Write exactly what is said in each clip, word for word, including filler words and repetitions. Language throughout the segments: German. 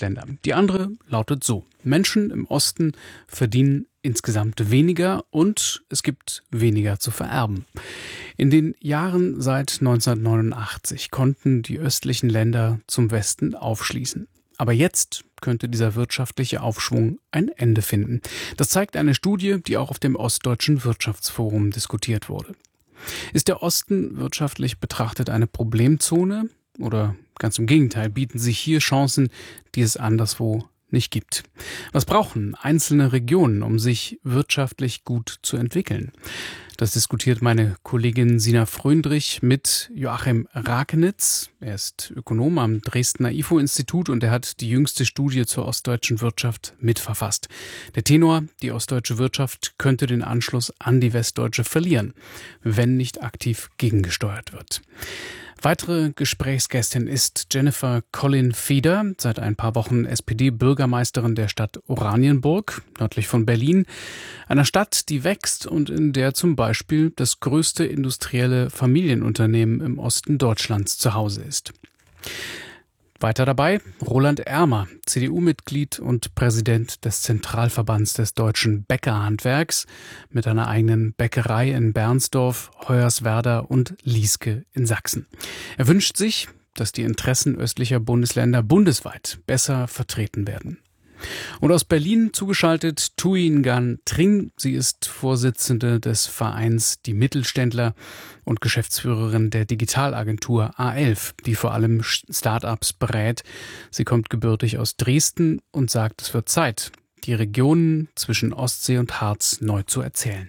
Bundesländer. Die andere lautet so: Menschen im Osten verdienen insgesamt weniger und es gibt weniger zu vererben. In den Jahren seit neunzehnhundertneunundachtzig konnten die östlichen Länder zum Westen aufschließen. Aber jetzt könnte dieser wirtschaftliche Aufschwung ein Ende finden. Das zeigt eine Studie, die auch auf dem Ostdeutschen Wirtschaftsforum diskutiert wurde. Ist der Osten wirtschaftlich betrachtet eine Problemzone oder ganz im Gegenteil, bieten sich hier Chancen, die es anderswo nicht gibt? Was brauchen einzelne Regionen, um sich wirtschaftlich gut zu entwickeln? Das diskutiert meine Kollegin Sina Fröndrich mit Joachim Rakenitz. Er ist Ökonom am Dresdner I F O-Institut und er hat die jüngste Studie zur ostdeutschen Wirtschaft mitverfasst. Der Tenor: Die ostdeutsche Wirtschaft könnte den Anschluss an die westdeutsche verlieren, wenn nicht aktiv gegengesteuert wird. Weitere Gesprächsgästin ist Jennifer Collin-Feder, seit ein paar Wochen S P D-Bürgermeisterin der Stadt Oranienburg, nördlich von Berlin. Einer Stadt, die wächst und in der zum Beispiel das größte industrielle Familienunternehmen im Osten Deutschlands zu Hause ist. Weiter dabei Roland Ermer, C D U-Mitglied und Präsident des Zentralverbands des deutschen Bäckerhandwerks, mit einer eigenen Bäckerei in Bernsdorf, Hoyerswerda und Lieske in Sachsen. Er wünscht sich, dass die Interessen östlicher Bundesländer bundesweit besser vertreten werden. Und aus Berlin zugeschaltet Thuy Ngan Trinh. Sie ist Vorsitzende des Vereins Die Mittelständler und Geschäftsführerin der Digitalagentur A elf, die vor allem Start-ups berät. Sie kommt gebürtig aus Dresden und sagt, es wird Zeit, die Regionen zwischen Ostsee und Harz neu zu erzählen.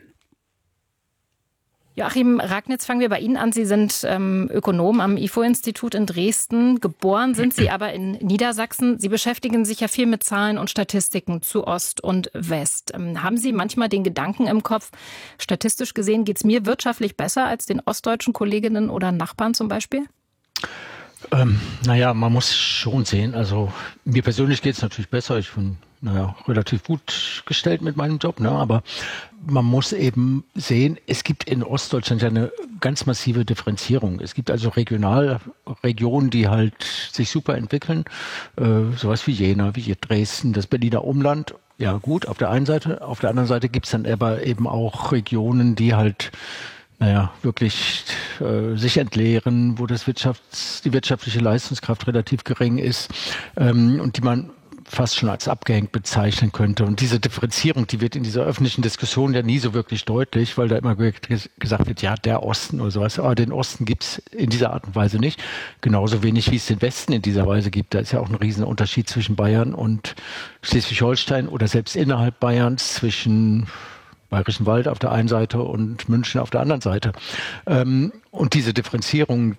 Joachim Rakenitz, fangen wir bei Ihnen an. Sie sind ähm, Ökonom am I F O-Institut in Dresden. Geboren sind Sie aber in Niedersachsen. Sie beschäftigen sich ja viel mit Zahlen und Statistiken zu Ost und West. Ähm, haben Sie manchmal den Gedanken im Kopf, statistisch gesehen geht es mir wirtschaftlich besser als den ostdeutschen Kolleginnen oder Nachbarn zum Beispiel? Ähm, naja, man muss schon sehen, also mir persönlich geht es natürlich besser. Ich bin naja, relativ gut gestellt mit meinem Job, ne? Aber man muss eben sehen, es gibt in Ostdeutschland ja eine ganz massive Differenzierung. Es gibt also Regionalregionen, die halt sich super entwickeln, äh, sowas wie Jena, wie Dresden, das Berliner Umland. Ja gut, auf der einen Seite, auf der anderen Seite gibt es dann aber eben auch Regionen, die halt naja, wirklich äh, sich entleeren, wo das Wirtschafts-, die wirtschaftliche Leistungskraft relativ gering ist ähm, und die man fast schon als abgehängt bezeichnen könnte. Und diese Differenzierung, die wird in dieser öffentlichen Diskussion ja nie so wirklich deutlich, weil da immer gesagt wird, ja, der Osten oder sowas, aber den Osten gibt's in dieser Art und Weise nicht. Genauso wenig, wie es den Westen in dieser Weise gibt. Da ist ja auch ein riesen Unterschied zwischen Bayern und Schleswig-Holstein oder selbst innerhalb Bayerns zwischen Bayerischen Wald auf der einen Seite und München auf der anderen Seite. Ähm, und diese Differenzierung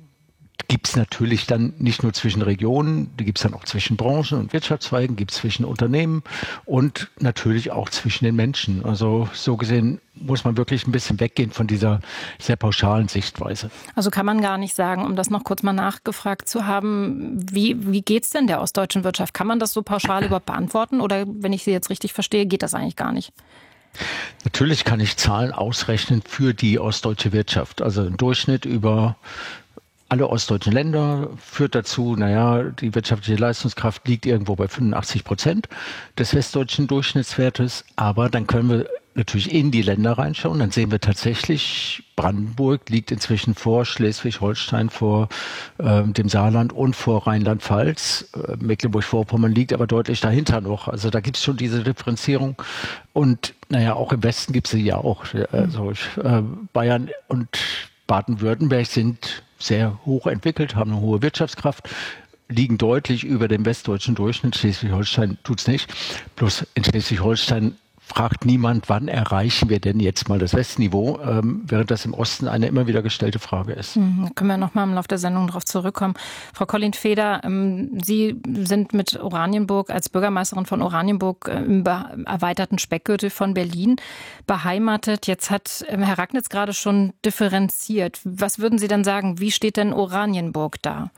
gibt es natürlich dann nicht nur zwischen Regionen, die gibt es dann auch zwischen Branchen und Wirtschaftszweigen, gibt es zwischen Unternehmen und natürlich auch zwischen den Menschen. Also so gesehen muss man wirklich ein bisschen weggehen von dieser sehr pauschalen Sichtweise. Also kann man gar nicht sagen, um das noch kurz mal nachgefragt zu haben, wie, wie geht es denn der ostdeutschen Wirtschaft? Kann man das so pauschal überhaupt beantworten oder, wenn ich Sie jetzt richtig verstehe, geht das eigentlich gar nicht? Natürlich kann ich Zahlen ausrechnen für die ostdeutsche Wirtschaft. Also im Durchschnitt über alle ostdeutschen Länder führt dazu, naja, die wirtschaftliche Leistungskraft liegt irgendwo bei fünfundachtzig Prozent des westdeutschen Durchschnittswertes. Aber dann können wir natürlich in die Länder reinschauen. Dann sehen wir tatsächlich, Brandenburg liegt inzwischen vor Schleswig-Holstein, vor äh, dem Saarland und vor Rheinland-Pfalz. Äh, Mecklenburg-Vorpommern liegt aber deutlich dahinter noch. Also da gibt es schon diese Differenzierung. Und naja, auch im Westen gibt es sie ja auch. Also äh, Bayern und Baden-Württemberg sind sehr hoch entwickelt, haben eine hohe Wirtschaftskraft, liegen deutlich über dem westdeutschen Durchschnitt. Schleswig-Holstein tut's nicht. Bloß in Schleswig-Holstein fragt niemand, wann erreichen wir denn jetzt mal das Westniveau, ähm, während das im Osten eine immer wieder gestellte Frage ist. Mhm, da können wir noch mal im Laufe der Sendung darauf zurückkommen. Frau Collin-Feder, ähm, Sie sind mit Oranienburg als Bürgermeisterin von Oranienburg äh, im erweiterten Speckgürtel von Berlin beheimatet. Jetzt hat ähm, Herr Rakenitz gerade schon differenziert. Was würden Sie denn sagen, wie steht denn Oranienburg da?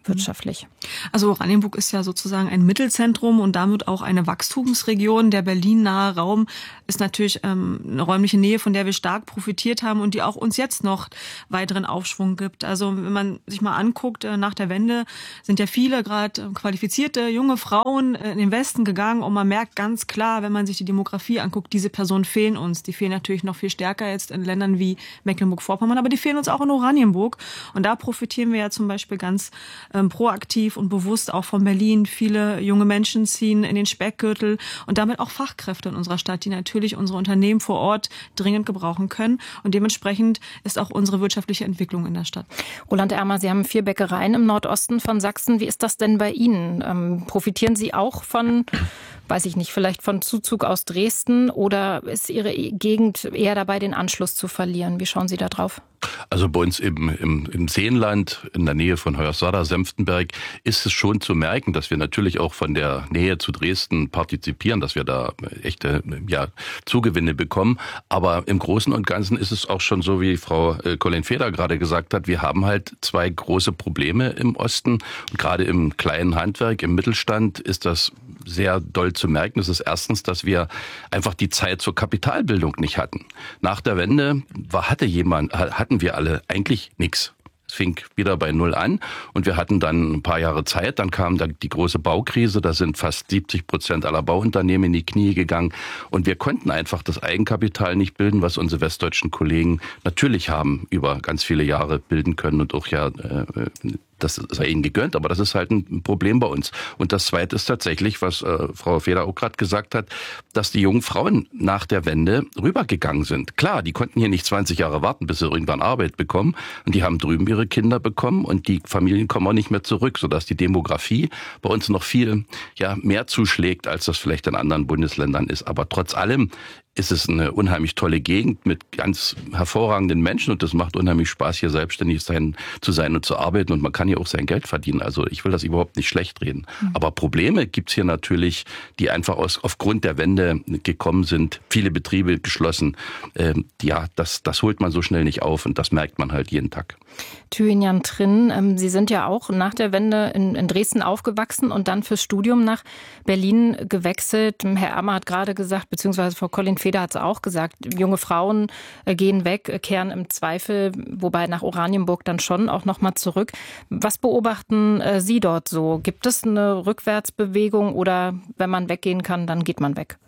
wirtschaftlich? Also Oranienburg ist ja sozusagen ein Mittelzentrum und damit auch eine Wachstumsregion. Der Berlin-nahe Raum ist natürlich ähm, eine räumliche Nähe, von der wir stark profitiert haben und die auch uns jetzt noch weiteren Aufschwung gibt. Also wenn man sich mal anguckt, äh, nach der Wende sind ja viele gerade äh, qualifizierte junge Frauen äh, in den Westen gegangen und man merkt ganz klar, wenn man sich die Demografie anguckt, diese Personen fehlen uns. Die fehlen natürlich noch viel stärker jetzt in Ländern wie Mecklenburg-Vorpommern, aber die fehlen uns auch in Oranienburg. Und da profitieren wir ja zum Beispiel ganz ähm, proaktiv und bewusst auch von Berlin. Viele junge Menschen ziehen in den Speckgürtel und damit auch Fachkräfte in unserer Stadt, die natürlich unsere Unternehmen vor Ort dringend gebrauchen können. Und dementsprechend ist auch unsere wirtschaftliche Entwicklung in der Stadt. Roland Ermer, Sie haben vier Bäckereien im Nordosten von Sachsen. Wie ist das denn bei Ihnen? Ähm, profitieren Sie auch von, weiß ich nicht, vielleicht von Zuzug aus Dresden oder ist Ihre Gegend eher dabei, den Anschluss zu verlieren? Wie schauen Sie da drauf? Also bei uns im, im, im Seenland, in der Nähe von Hoyerswerda, Senftenberg, ist es schon zu merken, dass wir natürlich auch von der Nähe zu Dresden partizipieren, dass wir da echte ja, Zugewinne bekommen. Aber im Großen und Ganzen ist es auch schon so, wie Frau Collin-Feder gerade gesagt hat, wir haben halt zwei große Probleme im Osten. Und gerade im kleinen Handwerk, im Mittelstand ist das sehr doll zu merken. Das ist erstens, dass wir einfach die Zeit zur Kapitalbildung nicht hatten. Nach der Wende war, hatte jemand, hatten wir alle eigentlich nichts. Es fing wieder bei Null an und wir hatten dann ein paar Jahre Zeit. Dann kam dann die große Baukrise. Da sind fast siebzig Prozent aller Bauunternehmen in die Knie gegangen. Und wir konnten einfach das Eigenkapital nicht bilden, was unsere westdeutschen Kollegen natürlich haben über ganz viele Jahre bilden können und auch ja äh, das sei ihnen gegönnt, aber das ist halt ein Problem bei uns. Und das Zweite ist tatsächlich, was äh, Frau Feder auch gerade gesagt hat, dass die jungen Frauen nach der Wende rübergegangen sind. Klar, die konnten hier nicht zwanzig Jahre warten, bis sie irgendwann Arbeit bekommen. Und die haben drüben ihre Kinder bekommen und die Familien kommen auch nicht mehr zurück, sodass die Demografie bei uns noch viel ja, mehr zuschlägt, als das vielleicht in anderen Bundesländern ist. Aber trotz allem ist es eine unheimlich tolle Gegend mit ganz hervorragenden Menschen und das macht unheimlich Spaß, hier selbstständig sein, zu sein und zu arbeiten und man kann hier auch sein Geld verdienen. Also ich will das überhaupt nicht schlecht reden. Mhm. Aber Probleme gibt's hier natürlich, die einfach aus, aufgrund der Wende gekommen sind. Viele Betriebe geschlossen. Ähm, ja, das, das holt man so schnell nicht auf und das merkt man halt jeden Tag. Thuy-Nhan Trinh, ähm, Sie sind ja auch nach der Wende in, in Dresden aufgewachsen und dann fürs Studium nach Berlin gewechselt. Herr Ermer hat gerade gesagt, beziehungsweise Frau Collin-Feder hat es auch gesagt, junge Frauen äh, gehen weg, äh, kehren im Zweifel, wobei nach Oranienburg dann schon auch nochmal zurück. Was beobachten äh, Sie dort so? Gibt es eine Rückwärtsbewegung oder wenn man weggehen kann, dann geht man weg?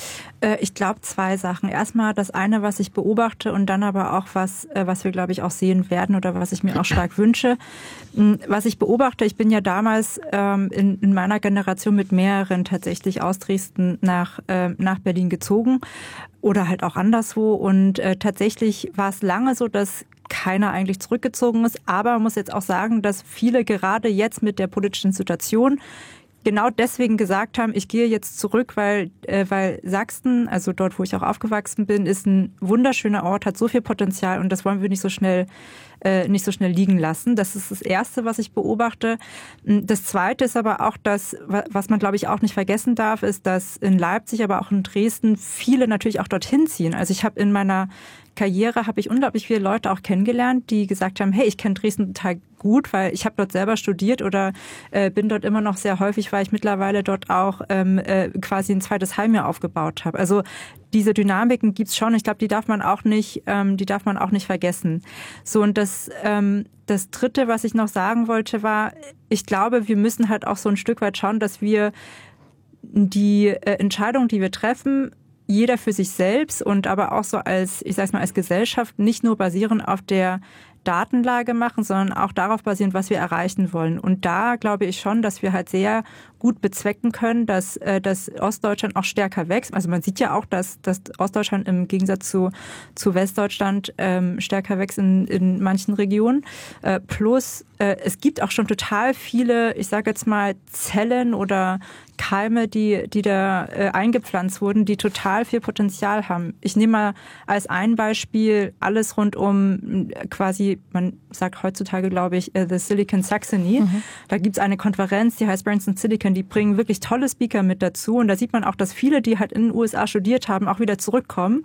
Ich glaube zwei Sachen. Erstmal das eine, was ich beobachte und dann aber auch was, was wir, glaube ich, auch sehen werden oder was ich mir auch stark wünsche. Was ich beobachte, ich bin ja damals ähm, in, in meiner Generation mit mehreren tatsächlich aus Dresden nach, äh, nach Berlin gezogen oder halt auch anderswo und äh, tatsächlich war es lange so, dass keiner eigentlich zurückgezogen ist, aber man muss jetzt auch sagen, dass viele gerade jetzt mit der politischen Situation genau deswegen gesagt haben, ich gehe jetzt zurück, weil äh, weil Sachsen, also dort, wo ich auch aufgewachsen bin, ist ein wunderschöner Ort, hat so viel Potenzial und das wollen wir nicht so schnell äh, nicht so schnell liegen lassen. Das ist das Erste, was ich beobachte. Das Zweite ist aber auch das, was man, glaube ich, auch nicht vergessen darf, ist, dass in Leipzig, aber auch in Dresden viele natürlich auch dorthin ziehen. Also ich habe in meiner Karriere habe ich unglaublich viele Leute auch kennengelernt, die gesagt haben, hey, ich kenne Dresden total gut, weil ich habe dort selber studiert oder äh, bin dort immer noch sehr häufig, weil ich mittlerweile dort auch ähm, äh, quasi ein zweites Heim mir aufgebaut habe. Also diese Dynamiken gibt's schon. Ich glaube, die darf man auch nicht, ähm, die darf man auch nicht vergessen. So und das ähm, das Dritte, was ich noch sagen wollte, war, ich glaube, wir müssen halt auch so ein Stück weit schauen, dass wir die äh, Entscheidung, die wir treffen, jeder für sich selbst und aber auch so als, ich sag's mal, als Gesellschaft nicht nur basieren auf der Datenlage machen, sondern auch darauf basierend, was wir erreichen wollen. Und da glaube ich schon, dass wir halt sehr gut bezwecken können, dass, dass Ostdeutschland auch stärker wächst. Also man sieht ja auch, dass, dass Ostdeutschland im Gegensatz zu, zu Westdeutschland ähm, stärker wächst in, in manchen Regionen. Äh, plus äh, es gibt auch schon total viele, ich sage jetzt mal, Zellen oder Keime, die, die da äh, eingepflanzt wurden, die total viel Potenzial haben. Ich nehme mal als ein Beispiel alles rund um quasi, man sagt heutzutage, glaube ich, uh, the Silicon Saxony. Mhm. Da gibt's eine Konferenz, die heißt Branson Silicon, die bringen wirklich tolle Speaker mit dazu. Und da sieht man auch, dass viele, die halt in den U S A studiert haben, auch wieder zurückkommen.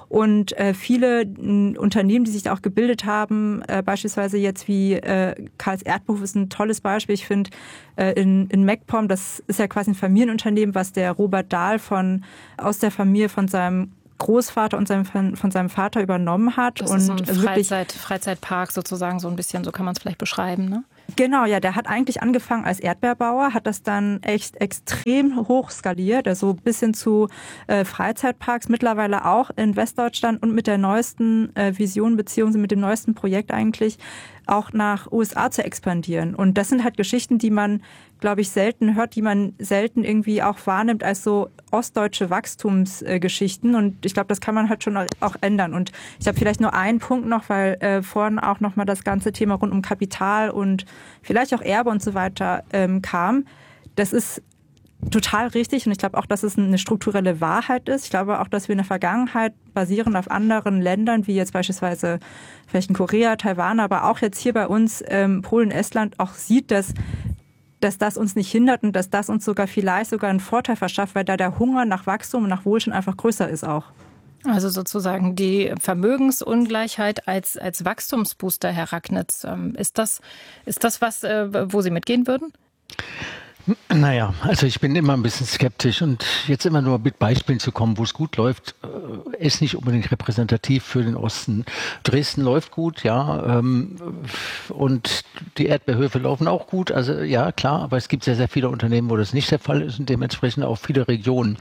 Und äh, viele äh, Unternehmen, die sich da auch gebildet haben, äh, beispielsweise jetzt wie äh, Karls Erdbehof ist ein tolles Beispiel. Ich finde äh, in, in MacPom, das ist ja quasi ein Familienunternehmen, was der Robert Dahl von aus der Familie von seinem Großvater und seinem, von seinem Vater übernommen hat. Das und ist so ein also wirklich, Freizeit, Freizeitpark sozusagen, so ein bisschen, so kann man es vielleicht beschreiben, ne? Genau, ja, der hat eigentlich angefangen als Erdbeerbauer, hat das dann echt extrem hoch skaliert, also bis hin zu äh, Freizeitparks, mittlerweile auch in Westdeutschland und mit der neuesten äh, Vision beziehungsweise mit dem neuesten Projekt eigentlich auch nach U S A zu expandieren. Und das sind halt Geschichten, die man, glaube ich, selten hört, die man selten irgendwie auch wahrnimmt als so ostdeutsche Wachstumsgeschichten. Äh, Und ich glaube, das kann man halt schon auch ändern. Und ich habe vielleicht nur einen Punkt noch, weil äh, vorhin auch nochmal das ganze Thema rund um Kapital und vielleicht auch Erbe und so weiter ähm, kam. Das ist total richtig und ich glaube auch, dass es eine strukturelle Wahrheit ist. Ich glaube auch, dass wir in der Vergangenheit basierend auf anderen Ländern, wie jetzt beispielsweise vielleicht in Korea, Taiwan, aber auch jetzt hier bei uns ähm, Polen, Estland auch sieht, dass dass das uns nicht hindert und dass das uns sogar vielleicht sogar einen Vorteil verschafft, weil da der Hunger nach Wachstum und nach Wohlstand einfach größer ist auch. Also sozusagen die Vermögensungleichheit als, als Wachstumsbooster, Herr Ragnitz. Ist das, ist das was, wo Sie mitgehen würden? Naja, also ich bin immer ein bisschen skeptisch und jetzt immer nur mit Beispielen zu kommen, wo es gut läuft, ist nicht unbedingt repräsentativ für den Osten. Dresden läuft gut, ja, und die Erdbeerhöfe laufen auch gut, also ja, klar, aber es gibt sehr, sehr viele Unternehmen, wo das nicht der Fall ist und dementsprechend auch viele Regionen.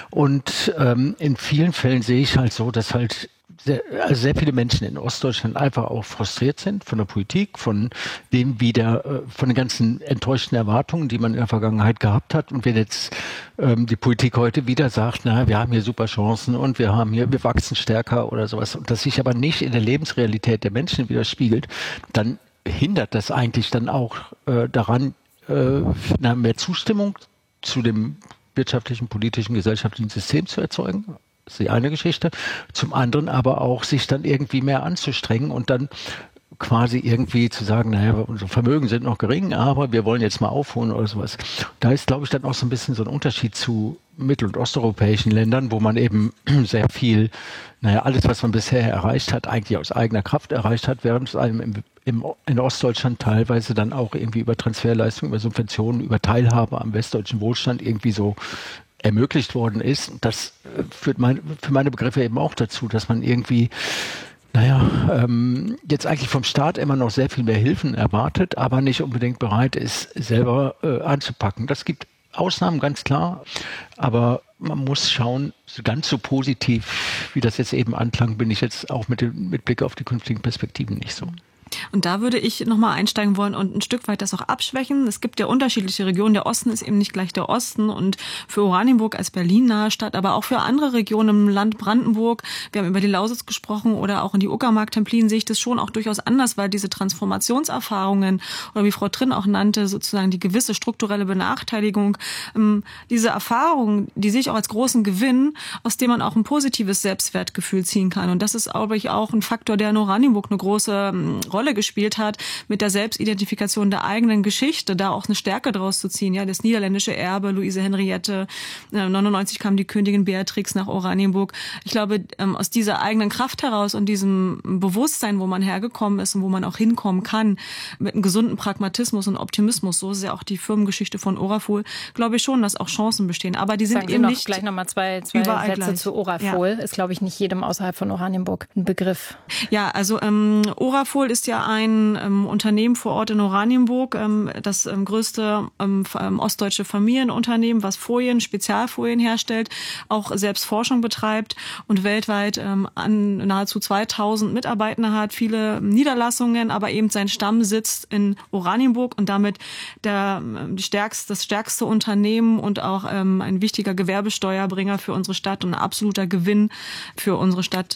Und ähm, in vielen Fällen sehe ich halt so, dass halt Sehr, also sehr viele Menschen in Ostdeutschland einfach auch frustriert sind von der Politik, von dem wieder, von den ganzen enttäuschten Erwartungen, die man in der Vergangenheit gehabt hat. Und wenn jetzt ähm, die Politik heute wieder sagt, na, wir haben hier super Chancen und wir haben hier, wir wachsen stärker oder sowas, und das sich aber nicht in der Lebensrealität der Menschen widerspiegelt, dann hindert das eigentlich dann auch äh, daran, äh, na, mehr Zustimmung zu dem wirtschaftlichen, politischen, gesellschaftlichen System zu erzeugen. Das ist die eine Geschichte. Zum anderen aber auch, sich dann irgendwie mehr anzustrengen und dann quasi irgendwie zu sagen, naja, unsere Vermögen sind noch gering, aber wir wollen jetzt mal aufholen oder sowas. Da ist, glaube ich, dann auch so ein bisschen so ein Unterschied zu mittel- und osteuropäischen Ländern, wo man eben sehr viel, naja, alles, was man bisher erreicht hat, eigentlich aus eigener Kraft erreicht hat, während es einem im, im, in Ostdeutschland teilweise dann auch irgendwie über Transferleistungen, über Subventionen, über Teilhabe am westdeutschen Wohlstand irgendwie so ermöglicht worden ist. Das führt mein, für meine Begriffe eben auch dazu, dass man irgendwie, naja, ähm, jetzt eigentlich vom Staat immer noch sehr viel mehr Hilfen erwartet, aber nicht unbedingt bereit ist, selber äh, anzupacken. Das gibt Ausnahmen, ganz klar, aber man muss schauen, ganz so positiv, wie das jetzt eben anklang, bin ich jetzt auch mit, dem, mit Blick auf die künftigen Perspektiven nicht so. Und da würde ich nochmal einsteigen wollen und ein Stück weit das auch abschwächen. Es gibt ja unterschiedliche Regionen. Der Osten ist eben nicht gleich der Osten. Und für Oranienburg als Berlin-nahe Stadt, aber auch für andere Regionen im Land Brandenburg, wir haben über die Lausitz gesprochen oder auch in die Uckermark-Templin, sehe ich das schon auch durchaus anders, weil diese Transformationserfahrungen oder wie Frau Trinn auch nannte, sozusagen die gewisse strukturelle Benachteiligung, diese Erfahrungen, die sehe ich auch als großen Gewinn, aus dem man auch ein positives Selbstwertgefühl ziehen kann. Und das ist, glaube ich, auch ein Faktor, der in Oranienburg eine große Rolle gespielt hat, mit der Selbstidentifikation der eigenen Geschichte, da auch eine Stärke draus zu ziehen. Ja, das niederländische Erbe, Luise Henriette, neunundneunzig kam die Königin Beatrix nach Oranienburg. Ich glaube, aus dieser eigenen Kraft heraus und diesem Bewusstsein, wo man hergekommen ist und wo man auch hinkommen kann, mit einem gesunden Pragmatismus und Optimismus, so ist ja auch die Firmengeschichte von Orafol, glaube ich schon, dass auch Chancen bestehen. Aber die sind Sagen Sie eben noch nicht gleich nochmal zwei, zwei Sätze gleich. zu Orafol. Ja. Ist, glaube ich, nicht jedem außerhalb von Oranienburg ein Begriff. Ja, also ähm, Orafol ist ja ein ähm, Unternehmen vor Ort in Oranienburg, ähm, das ähm, größte ähm, ostdeutsche Familienunternehmen, was Folien, Spezialfolien herstellt, auch selbst Forschung betreibt und weltweit ähm, an nahezu zweitausend Mitarbeiter hat, viele Niederlassungen, aber eben sein Stamm sitzt in Oranienburg und damit der, die stärkste, das stärkste Unternehmen und auch ähm, ein wichtiger Gewerbesteuerbringer für unsere Stadt und ein absoluter Gewinn für unsere Stadt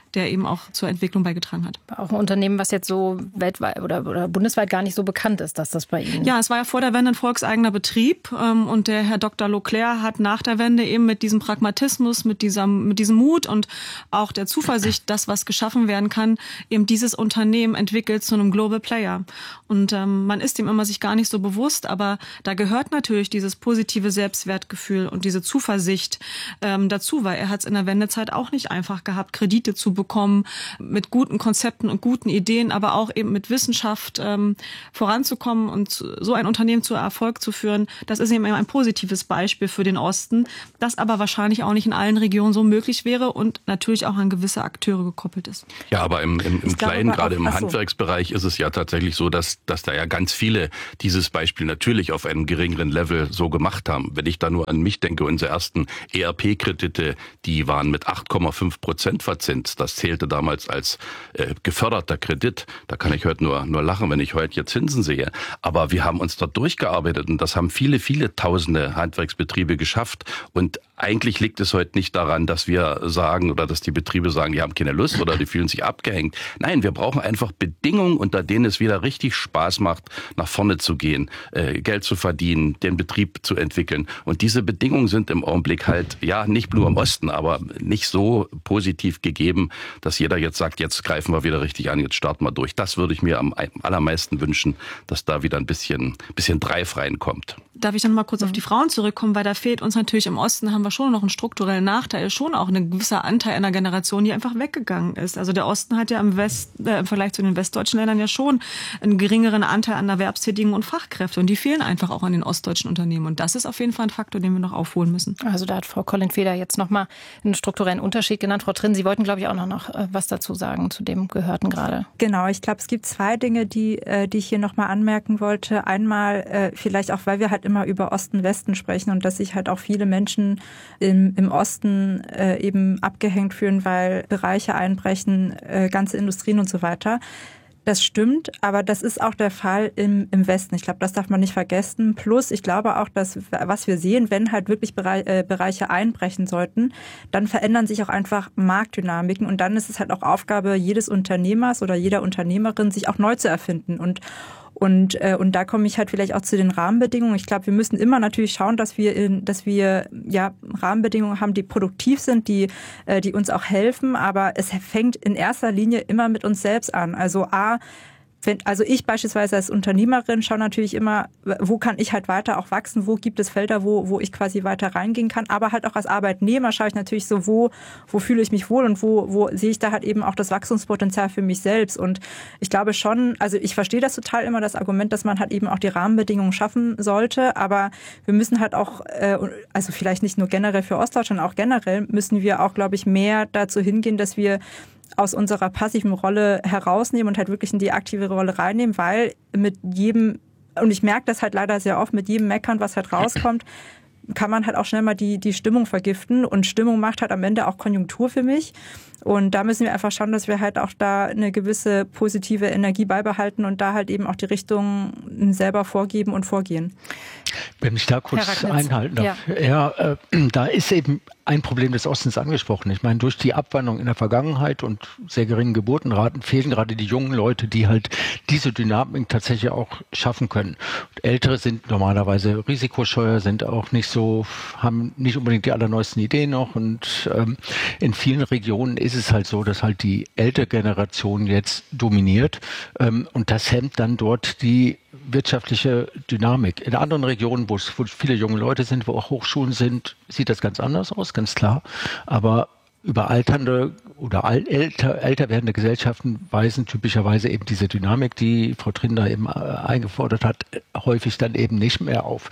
der eben auch zur Entwicklung beigetragen hat. Auch ein Unternehmen, was jetzt so weltweit oder, oder bundesweit gar nicht so bekannt ist, dass das bei Ihnen... Ja, es war ja vor der Wende ein volkseigener Betrieb und der Herr Doktor Leclerc hat nach der Wende eben mit diesem Pragmatismus, mit diesem, mit diesem Mut und auch der Zuversicht, das, was geschaffen werden kann, eben dieses Unternehmen entwickelt zu einem Global Player. Und ähm, man ist dem immer sich gar nicht so bewusst, aber da gehört natürlich dieses positive Selbstwertgefühl und diese Zuversicht ähm, dazu, weil er hat es in der Wendezeit auch nicht einfach gehabt, Kredite zu bekommen, mit guten Konzepten und guten Ideen, aber auch eben mit Wissenschaft ähm, voranzukommen und so ein Unternehmen zu Erfolg zu führen. Das ist eben ein positives Beispiel für den Osten, das aber wahrscheinlich auch nicht in allen Regionen so möglich wäre und natürlich auch an gewisse Akteure gekoppelt ist. Ja, aber im, im, im Kleinen, gerade im auch, Handwerksbereich ist es ja tatsächlich so, dass, dass da ja ganz viele dieses Beispiel natürlich auf einem geringeren Level so gemacht haben. Wenn ich da nur an mich denke, unsere ersten E R P-Kredite, die waren mit acht Komma fünf Prozent verzinst. Das zählte damals als äh, geförderter Kredit. Da kann ich heute nur, nur lachen, wenn ich heute hier Zinsen sehe. Aber wir haben uns dort durchgearbeitet und das haben viele, viele tausende Handwerksbetriebe geschafft. Und eigentlich liegt es heute nicht daran, dass wir sagen oder dass die Betriebe sagen, die haben keine Lust oder die fühlen sich abgehängt. Nein, wir brauchen einfach Bedingungen, unter denen es wieder richtig Spaß macht, nach vorne zu gehen, äh, Geld zu verdienen, den Betrieb zu entwickeln. Und diese Bedingungen sind im Augenblick halt, ja, nicht nur im Osten, aber nicht so positiv gegeben, dass jeder jetzt sagt, jetzt greifen wir wieder richtig an, jetzt starten wir durch. Das würde ich mir am allermeisten wünschen, dass da wieder ein bisschen, bisschen Drive reinkommt. Darf ich dann mal kurz auf die Frauen zurückkommen, weil da fehlt uns natürlich im Osten, haben wir schon noch einen strukturellen Nachteil, schon auch ein gewisser Anteil einer Generation, die einfach weggegangen ist. Also der Osten hat ja im West, äh, im Vergleich zu den westdeutschen Ländern ja schon einen geringeren Anteil an Erwerbstätigen und Fachkräfte und die fehlen einfach auch an den ostdeutschen Unternehmen und das ist auf jeden Fall ein Faktor, den wir noch aufholen müssen. Also da hat Frau Colin-Feder jetzt nochmal einen strukturellen Unterschied genannt. Frau Trinn, Sie wollten, glaube ich, auch noch, noch was dazu sagen zu dem Gehörten gerade. Genau, ich glaube, es gibt zwei Dinge, die, die ich hier nochmal anmerken wollte. Einmal vielleicht auch, weil wir halt immer über Osten-Westen sprechen und dass sich halt auch viele Menschen im, im Osten eben abgehängt fühlen, weil Bereiche einbrechen, ganze Industrien und so weiter. Das stimmt, aber das ist auch der Fall im, im Westen. Ich glaube, das darf man nicht vergessen. Plus, ich glaube auch, dass was wir sehen, wenn halt wirklich Bereich, äh, Bereiche einbrechen sollten, dann verändern sich auch einfach Marktdynamiken und dann ist es halt auch Aufgabe jedes Unternehmers oder jeder Unternehmerin, sich auch neu zu erfinden und Und, äh, und da komme ich halt vielleicht auch zu den Rahmenbedingungen. Ich glaube, wir müssen immer natürlich schauen, dass wir, in, dass wir ja, Rahmenbedingungen haben, die produktiv sind, die, äh, die uns auch helfen. Aber es fängt in erster Linie immer mit uns selbst an. Also A, Wenn, also ich beispielsweise als Unternehmerin schaue natürlich immer, wo kann ich halt weiter auch wachsen, wo gibt es Felder, wo, wo ich quasi weiter reingehen kann. Aber halt auch als Arbeitnehmer schaue ich natürlich so, wo, wo fühle ich mich wohl und wo, wo sehe ich da halt eben auch das Wachstumspotenzial für mich selbst. Und ich glaube schon, also ich verstehe das total immer, das Argument, dass man halt eben auch die Rahmenbedingungen schaffen sollte. Aber wir müssen halt auch, also vielleicht nicht nur generell für Ostdeutschland, auch generell müssen wir auch, glaube ich, mehr dazu hingehen, dass wir aus unserer passiven Rolle herausnehmen und halt wirklich in die aktive Rolle reinnehmen, weil mit jedem, und ich merke das halt leider sehr oft, mit jedem Meckern, was halt rauskommt, kann man halt auch schnell mal die, die Stimmung vergiften und Stimmung macht halt am Ende auch Konjunktur für mich und da müssen wir einfach schauen, dass wir halt auch da eine gewisse positive Energie beibehalten und da halt eben auch die Richtung selber vorgeben und vorgehen. Wenn ich da kurz einhalten darf. Ja, ja äh, da ist eben ein Problem des Ostens angesprochen. Ich meine, durch die Abwanderung in der Vergangenheit und sehr geringen Geburtenraten fehlen gerade die jungen Leute, die halt diese Dynamik tatsächlich auch schaffen können. Und Ältere sind normalerweise risikoscheuer, sind auch nicht so, haben nicht unbedingt die allerneuesten Ideen noch und ähm, in vielen Regionen ist es halt so, dass halt die ältere Generation jetzt dominiert ähm, und das hemmt dann dort die wirtschaftliche Dynamik. In anderen Regionen, wo es wo viele junge Leute sind, wo auch Hochschulen sind, sieht das ganz anders aus, ganz klar. Aber überalternde oder älter, älter werdende Gesellschaften weisen typischerweise eben diese Dynamik, die Frau Trinder eben eingefordert hat, häufig dann eben nicht mehr auf.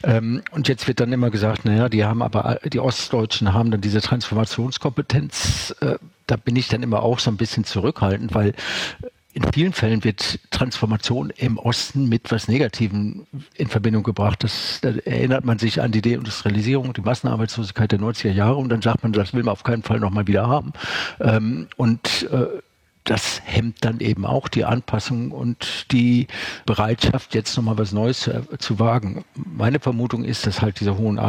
Und jetzt wird dann immer gesagt, naja, die haben aber, die Ostdeutschen haben dann diese Transformationskompetenz. Da bin ich dann immer auch so ein bisschen zurückhaltend, weil in vielen Fällen wird Transformation im Osten mit was Negativem in Verbindung gebracht. Das, da erinnert man sich an die Deindustrialisierung, die Massenarbeitslosigkeit der neunziger Jahre und dann sagt man, das will man auf keinen Fall nochmal wieder haben. Ähm, und äh, das hemmt dann eben auch die Anpassung und die Bereitschaft, jetzt nochmal was Neues zu, zu wagen. Meine Vermutung ist, dass halt dieser hohen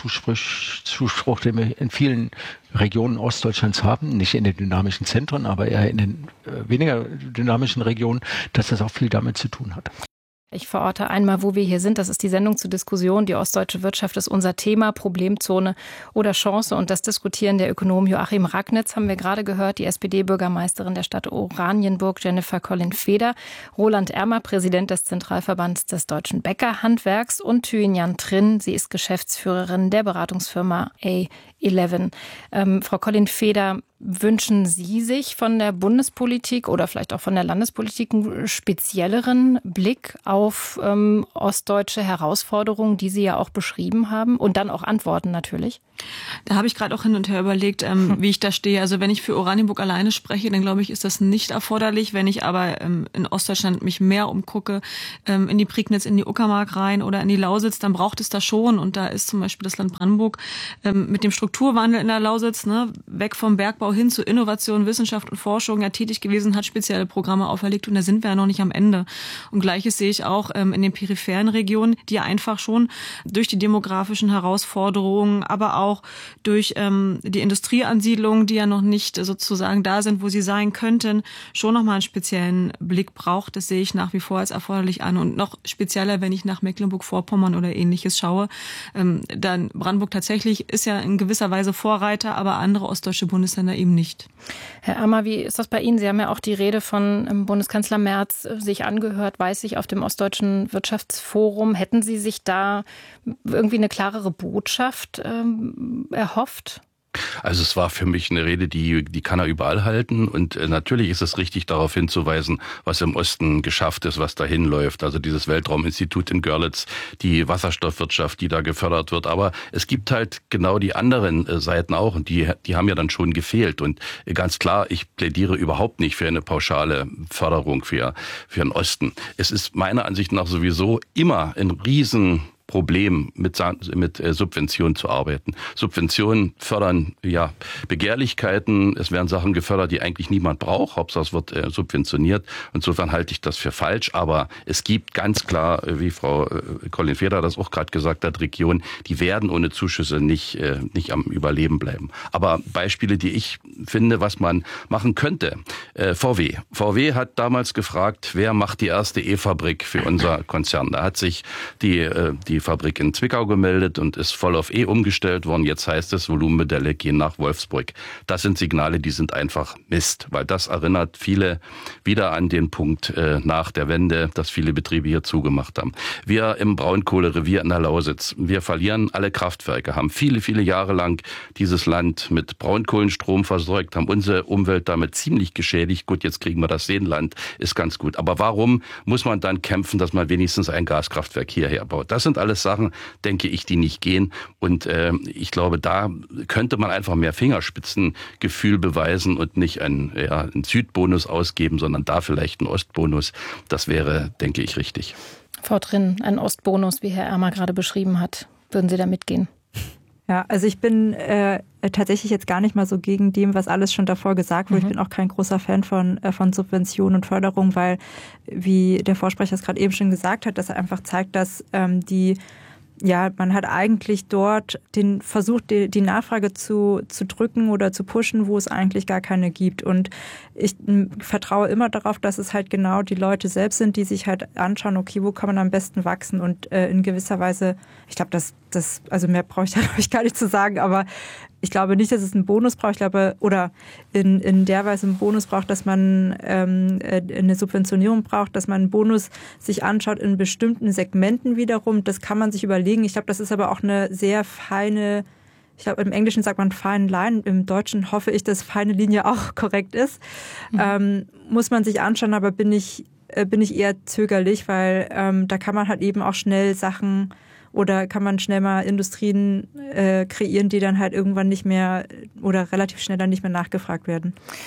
AfD-Zuspruch, den wir in vielen Regionen Ostdeutschlands haben, nicht in den dynamischen Zentren, aber eher in den äh, weniger dynamischen Regionen, dass das auch viel damit zu tun hat. Ich verorte einmal, wo wir hier sind. Das ist die Sendung zur Diskussion. Die ostdeutsche Wirtschaft ist unser Thema, Problemzone oder Chance. Und das Diskutieren der Ökonom Joachim Ragnitz haben wir gerade gehört, die S P D-Bürgermeisterin der Stadt Oranienburg, Jennifer Collin-Feder, Roland Ermer, Präsident des Zentralverbands des deutschen Bäckerhandwerks und Thuy-Nhan Trinh. Sie ist Geschäftsführerin der Beratungsfirma A elf. Ähm, Frau Collin-Feder, wünschen Sie sich von der Bundespolitik oder vielleicht auch von der Landespolitik einen spezielleren Blick auf ähm, ostdeutsche Herausforderungen, die Sie ja auch beschrieben haben, und dann auch Antworten natürlich? Da habe ich gerade auch hin und her überlegt, ähm, hm. wie ich da stehe. Also wenn ich für Oranienburg alleine spreche, dann glaube ich, ist das nicht erforderlich. Wenn ich aber ähm, in Ostdeutschland mich mehr umgucke, ähm, in die Prignitz, in die Uckermark rein oder in die Lausitz, dann braucht es da schon. Und da ist zum Beispiel das Land Brandenburg ähm, mit dem Strukturwandel in der Lausitz, ne, weg vom Bergbau hin zu Innovation, Wissenschaft und Forschung ja tätig gewesen, hat spezielle Programme auferlegt, und da sind wir ja noch nicht am Ende. Und Gleiches sehe ich auch ähm, in den peripheren Regionen, die einfach schon durch die demografischen Herausforderungen, aber auch durch ähm, die Industrieansiedlungen, die ja noch nicht sozusagen da sind, wo sie sein könnten, schon nochmal einen speziellen Blick braucht. Das sehe ich nach wie vor als erforderlich an. Und noch spezieller, wenn ich nach Mecklenburg-Vorpommern oder Ähnliches schaue, ähm, dann Brandenburg tatsächlich ist ja in gewisser Weise Vorreiter, aber andere ostdeutsche Bundesländer eben nicht. Herr Ermer, wie ist das bei Ihnen? Sie haben ja auch die Rede von Bundeskanzler Merz sich angehört, weiß ich, auf dem Ostdeutschen Wirtschaftsforum. Hätten Sie sich da irgendwie eine klarere Botschaft ähm, erhofft? Also es war für mich eine Rede, die die kann er überall halten, und äh, natürlich ist es richtig, darauf hinzuweisen, was im Osten geschafft ist, was dahin läuft. Also dieses Weltrauminstitut in Görlitz, die Wasserstoffwirtschaft, die da gefördert wird. Aber es gibt halt genau die anderen äh, Seiten auch, und die die haben ja dann schon gefehlt. Und äh, ganz klar, ich plädiere überhaupt nicht für eine pauschale Förderung für für den Osten. Es ist meiner Ansicht nach sowieso immer ein riesen Problem, mit, mit äh, Subventionen zu arbeiten. Subventionen fördern ja Begehrlichkeiten. Es werden Sachen gefördert, die eigentlich niemand braucht. Hauptsache es wird äh, subventioniert. Insofern halte ich das für falsch. Aber es gibt ganz klar, äh, wie Frau äh, Collin-Feder das auch gerade gesagt hat, Regionen, die werden ohne Zuschüsse nicht, äh, nicht am Überleben bleiben. Aber Beispiele, die ich finde, was man machen könnte. Äh, V W. V W hat damals gefragt, wer macht die erste E-Fabrik für unser Konzern. Da hat sich die, äh, die Fabrik in Zwickau gemeldet und ist voll auf E umgestellt worden. Jetzt heißt es, Volumenmodelle gehen nach Wolfsburg. Das sind Signale, die sind einfach Mist, weil das erinnert viele wieder an den Punkt äh, nach der Wende, dass viele Betriebe hier zugemacht haben. Wir im Braunkohlerevier in der Lausitz, wir verlieren alle Kraftwerke, haben viele, viele Jahre lang dieses Land mit Braunkohlenstrom versorgt, haben unsere Umwelt damit ziemlich geschädigt. Gut, jetzt kriegen wir das Seenland, ist ganz gut. Aber warum muss man dann kämpfen, dass man wenigstens ein Gaskraftwerk hierher baut? Das sind alles Sachen, denke ich, die nicht gehen. Und äh, ich glaube, da könnte man einfach mehr Fingerspitzengefühl beweisen und nicht einen, ja, einen Südbonus ausgeben, sondern da vielleicht einen Ostbonus. Das wäre, denke ich, richtig. Frau Trinh, ein Ostbonus, wie Herr Ermer gerade beschrieben hat. Würden Sie da mitgehen? Ja, also ich bin äh, tatsächlich jetzt gar nicht mal so gegen dem, was alles schon davor gesagt wurde. Mhm. Ich bin auch kein großer Fan von, äh, von Subventionen und Förderung, weil, wie der Vorsprecher es gerade eben schon gesagt hat, dass er einfach zeigt, dass ähm, die ja, man hat eigentlich dort den versucht, die, die Nachfrage zu, zu drücken oder zu pushen, wo es eigentlich gar keine gibt. Und ich m, vertraue immer darauf, dass es halt genau die Leute selbst sind, die sich halt anschauen, okay, wo kann man am besten wachsen, und äh, in gewisser Weise, ich glaube, das, das, also mehr brauche ich da glaube ich gar nicht zu sagen, aber ich glaube nicht, dass es einen Bonus braucht, ich glaube, oder in, in der Weise einen Bonus braucht, dass man ähm, eine Subventionierung braucht, dass man einen Bonus sich anschaut in bestimmten Segmenten wiederum. Das kann man sich überlegen. Ich glaube, das ist aber auch eine sehr feine, ich glaube, im Englischen sagt man fine line, im Deutschen hoffe ich, dass feine Linie auch korrekt ist. Mhm. Ähm, muss man sich anschauen, aber bin ich, äh, bin ich eher zögerlich, weil ähm, da kann man halt eben auch schnell Sachen oder kann man schnell mal Industrien äh, kreieren, die dann halt irgendwann nicht mehr oder relativ schnell dann nicht mehr nachgefragt werden.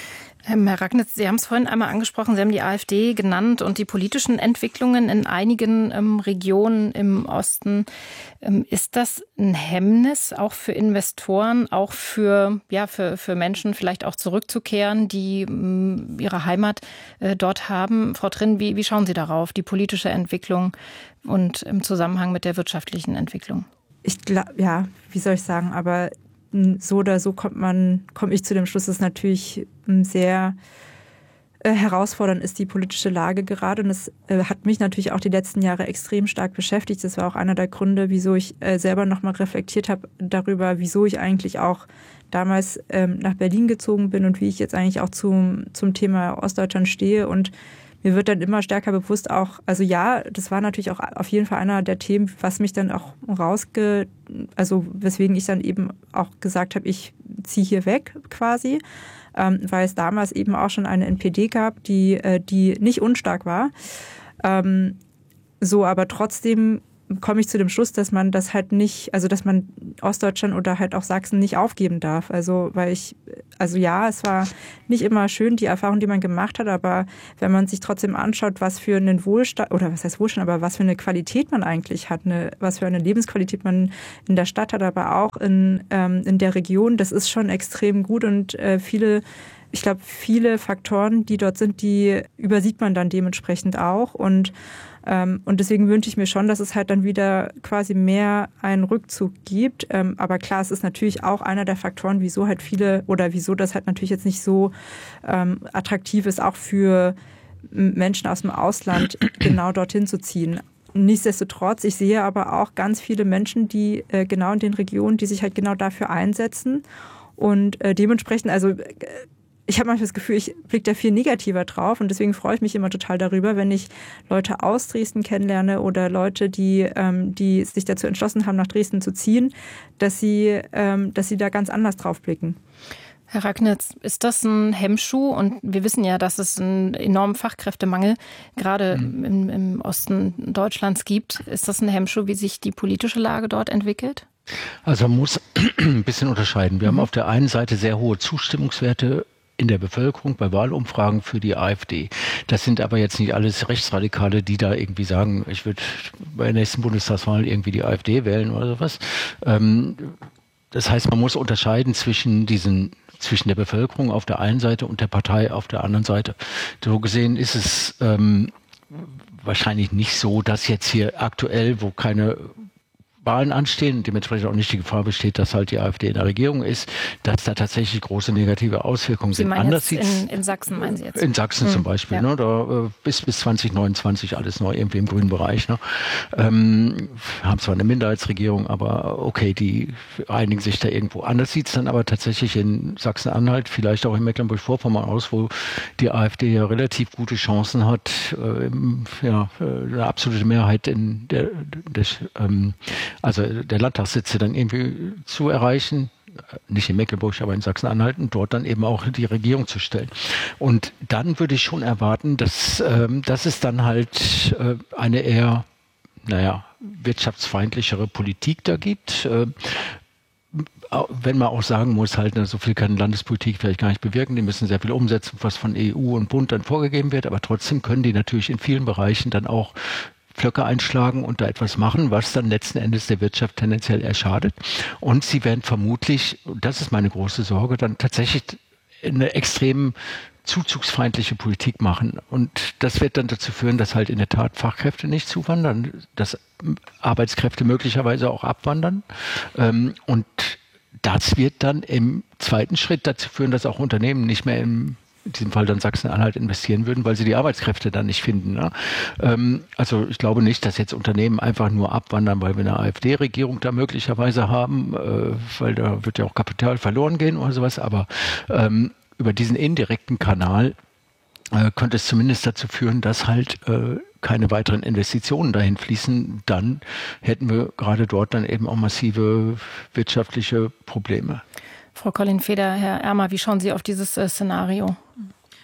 Herr Ragnitz, Sie haben es vorhin einmal angesprochen, Sie haben die AfD genannt und die politischen Entwicklungen in einigen ähm, Regionen im Osten. Ähm, ist das ein Hemmnis auch für Investoren, auch für, ja, für, für Menschen vielleicht auch zurückzukehren, die ähm, ihre Heimat äh, dort haben? Frau Trinn, wie, wie schauen Sie darauf, die politische Entwicklung und im Zusammenhang mit der wirtschaftlichen Entwicklung? Ich glaube, ja, wie soll ich sagen, aber so oder so kommt man, komme ich zu dem Schluss, dass natürlich sehr äh, herausfordernd ist die politische Lage gerade. Und es äh, hat mich natürlich auch die letzten Jahre extrem stark beschäftigt. Das war auch einer der Gründe, wieso ich äh, selber nochmal reflektiert habe darüber, wieso ich eigentlich auch damals ähm, nach Berlin gezogen bin und wie ich jetzt eigentlich auch zum, zum Thema Ostdeutschland stehe. Und mir wird dann immer stärker bewusst auch, also ja, das war natürlich auch auf jeden Fall einer der Themen, was mich dann auch rausge, also weswegen ich dann eben auch gesagt habe, ich ziehe hier weg quasi, ähm, weil es damals eben auch schon eine N P D gab, die, äh, die nicht unstark war. Ähm, so, aber trotzdem komme ich zu dem Schluss, dass man das halt nicht, also dass man Ostdeutschland oder halt auch Sachsen nicht aufgeben darf. Also weil ich, also ja, es war nicht immer schön, die Erfahrung, die man gemacht hat, aber wenn man sich trotzdem anschaut, was für einen Wohlstand, oder was heißt Wohlstand, aber was für eine Qualität man eigentlich hat, eine, was für eine Lebensqualität man in der Stadt hat, aber auch in, ähm, in der Region, das ist schon extrem gut und äh, viele Ich glaube, viele Faktoren, die dort sind, die übersieht man dann dementsprechend auch. Und, ähm, und deswegen wünsche ich mir schon, dass es halt dann wieder quasi mehr einen Rückzug gibt. Ähm, aber klar, es ist natürlich auch einer der Faktoren, wieso halt viele oder wieso das halt natürlich jetzt nicht so ähm, attraktiv ist, auch für Menschen aus dem Ausland genau dorthin zu ziehen. Nichtsdestotrotz, ich sehe aber auch ganz viele Menschen, die äh, genau in den Regionen, die sich halt genau dafür einsetzen. Und äh, dementsprechend, also äh, ich habe manchmal das Gefühl, ich blicke da viel negativer drauf und deswegen freue ich mich immer total darüber, wenn ich Leute aus Dresden kennenlerne oder Leute, die, ähm, die sich dazu entschlossen haben, nach Dresden zu ziehen, dass sie, ähm, dass sie da ganz anders drauf blicken. Herr Ragnitz, ist das ein Hemmschuh? Und wir wissen ja, dass es einen enormen Fachkräftemangel gerade mhm. im, im Osten Deutschlands gibt. Ist das ein Hemmschuh, wie sich die politische Lage dort entwickelt? Also man muss ein bisschen unterscheiden. Wir mhm. haben auf der einen Seite sehr hohe Zustimmungswerte in der Bevölkerung bei Wahlumfragen für die AfD. Das sind aber jetzt nicht alles Rechtsradikale, die da irgendwie sagen, ich würde bei der nächsten Bundestagswahl irgendwie die AfD wählen oder sowas. Ähm, das heißt, man muss unterscheiden zwischen diesen zwischen der Bevölkerung auf der einen Seite und der Partei auf der anderen Seite. So gesehen ist es ähm, wahrscheinlich nicht so, dass jetzt hier aktuell, wo keine Wahlen anstehen und dementsprechend auch nicht die Gefahr besteht, dass halt die AfD in der Regierung ist, dass da tatsächlich große negative Auswirkungen Sie sind. meinen Anders jetzt in, in Sachsen meinen Sie jetzt? In Sachsen hm, zum Beispiel, ja. ne, da äh, bis bis zwanzig neunundzwanzig alles neu irgendwie im grünen Bereich. Ne. Ähm, haben zwar eine Minderheitsregierung, aber okay, die einigen sich da irgendwo. Anders sieht es dann aber tatsächlich in Sachsen-Anhalt, vielleicht auch in Mecklenburg-Vorpommern aus, wo die AfD ja relativ gute Chancen hat, äh, ja, eine absolute Mehrheit in der, der ähm, also der Landtagssitze dann irgendwie zu erreichen, nicht in Mecklenburg, aber in Sachsen-Anhalt und dort dann eben auch die Regierung zu stellen. Und dann würde ich schon erwarten, dass, ähm, dass es dann halt äh, eine eher, naja, wirtschaftsfeindlichere Politik da gibt. Äh, wenn man auch sagen muss, halt, so viel kann Landespolitik vielleicht gar nicht bewirken, die müssen sehr viel umsetzen, was von E U und Bund dann vorgegeben wird, aber trotzdem können die natürlich in vielen Bereichen dann auch Pflöcke einschlagen und da etwas machen, was dann letzten Endes der Wirtschaft tendenziell eher schadet. Und sie werden vermutlich, und das ist meine große Sorge, dann tatsächlich eine extrem zuzugsfeindliche Politik machen. Und das wird dann dazu führen, dass halt in der Tat Fachkräfte nicht zuwandern, dass Arbeitskräfte möglicherweise auch abwandern. Und das wird dann im zweiten Schritt dazu führen, dass auch Unternehmen nicht mehr im in diesem Fall dann Sachsen-Anhalt investieren würden, weil sie die Arbeitskräfte dann nicht finden. Ne? Ähm, also ich glaube nicht, dass jetzt Unternehmen einfach nur abwandern, weil wir eine AfD-Regierung da möglicherweise haben, äh, weil da wird ja auch Kapital verloren gehen oder sowas, aber ähm, über diesen indirekten Kanal äh, könnte es zumindest dazu führen, dass halt äh, keine weiteren Investitionen dahin fließen. Dann hätten wir gerade dort dann eben auch massive wirtschaftliche Probleme. Frau Collin-Feder, Herr Ermer, wie schauen Sie auf dieses äh, Szenario?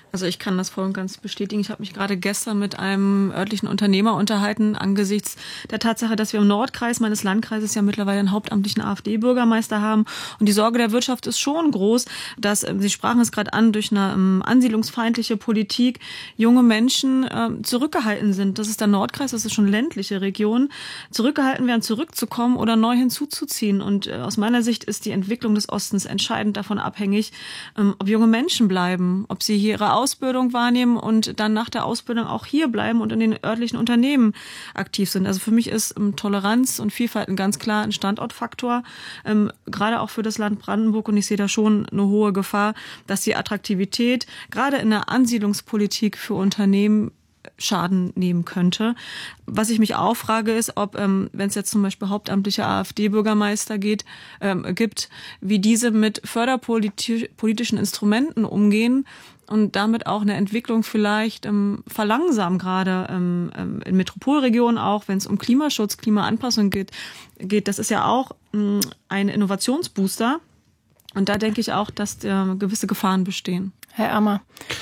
Also ich kann das voll und ganz bestätigen. Ich habe mich gerade gestern mit einem örtlichen Unternehmer unterhalten angesichts der Tatsache, dass wir im Nordkreis meines Landkreises ja mittlerweile einen hauptamtlichen AfD-Bürgermeister haben. Und die Sorge der Wirtschaft ist schon groß, dass, Sie sprachen es gerade an, durch eine um, ansiedlungsfeindliche Politik junge Menschen äh, zurückgehalten sind. Das ist der Nordkreis, das ist schon ländliche Region, zurückgehalten werden, zurückzukommen oder neu hinzuzuziehen. Und äh, aus meiner Sicht ist die Entwicklung des Ostens entscheidend davon abhängig, ähm, ob junge Menschen bleiben, ob sie hier ihre Ausbildung wahrnehmen und dann nach der Ausbildung auch hier bleiben und in den örtlichen Unternehmen aktiv sind. Also für mich ist ähm, Toleranz und Vielfalt ein ganz klar ein Standortfaktor, ähm, gerade auch für das Land Brandenburg. Und ich sehe da schon eine hohe Gefahr, dass die Attraktivität gerade in der Ansiedlungspolitik für Unternehmen Schaden nehmen könnte. Was ich mich auch frage, ist, ob, ähm, wenn es jetzt zum Beispiel hauptamtliche AfD-Bürgermeister geht, ähm, gibt, wie diese mit förderpolitischen Instrumenten umgehen und damit auch eine Entwicklung vielleicht ähm, verlangsamen, gerade ähm, in Metropolregionen auch, wenn es um Klimaschutz, Klimaanpassung geht, geht. Das ist ja auch ähm, ein Innovationsbooster. Und da denke ich auch, dass äh, gewisse Gefahren bestehen. Herr Ammer.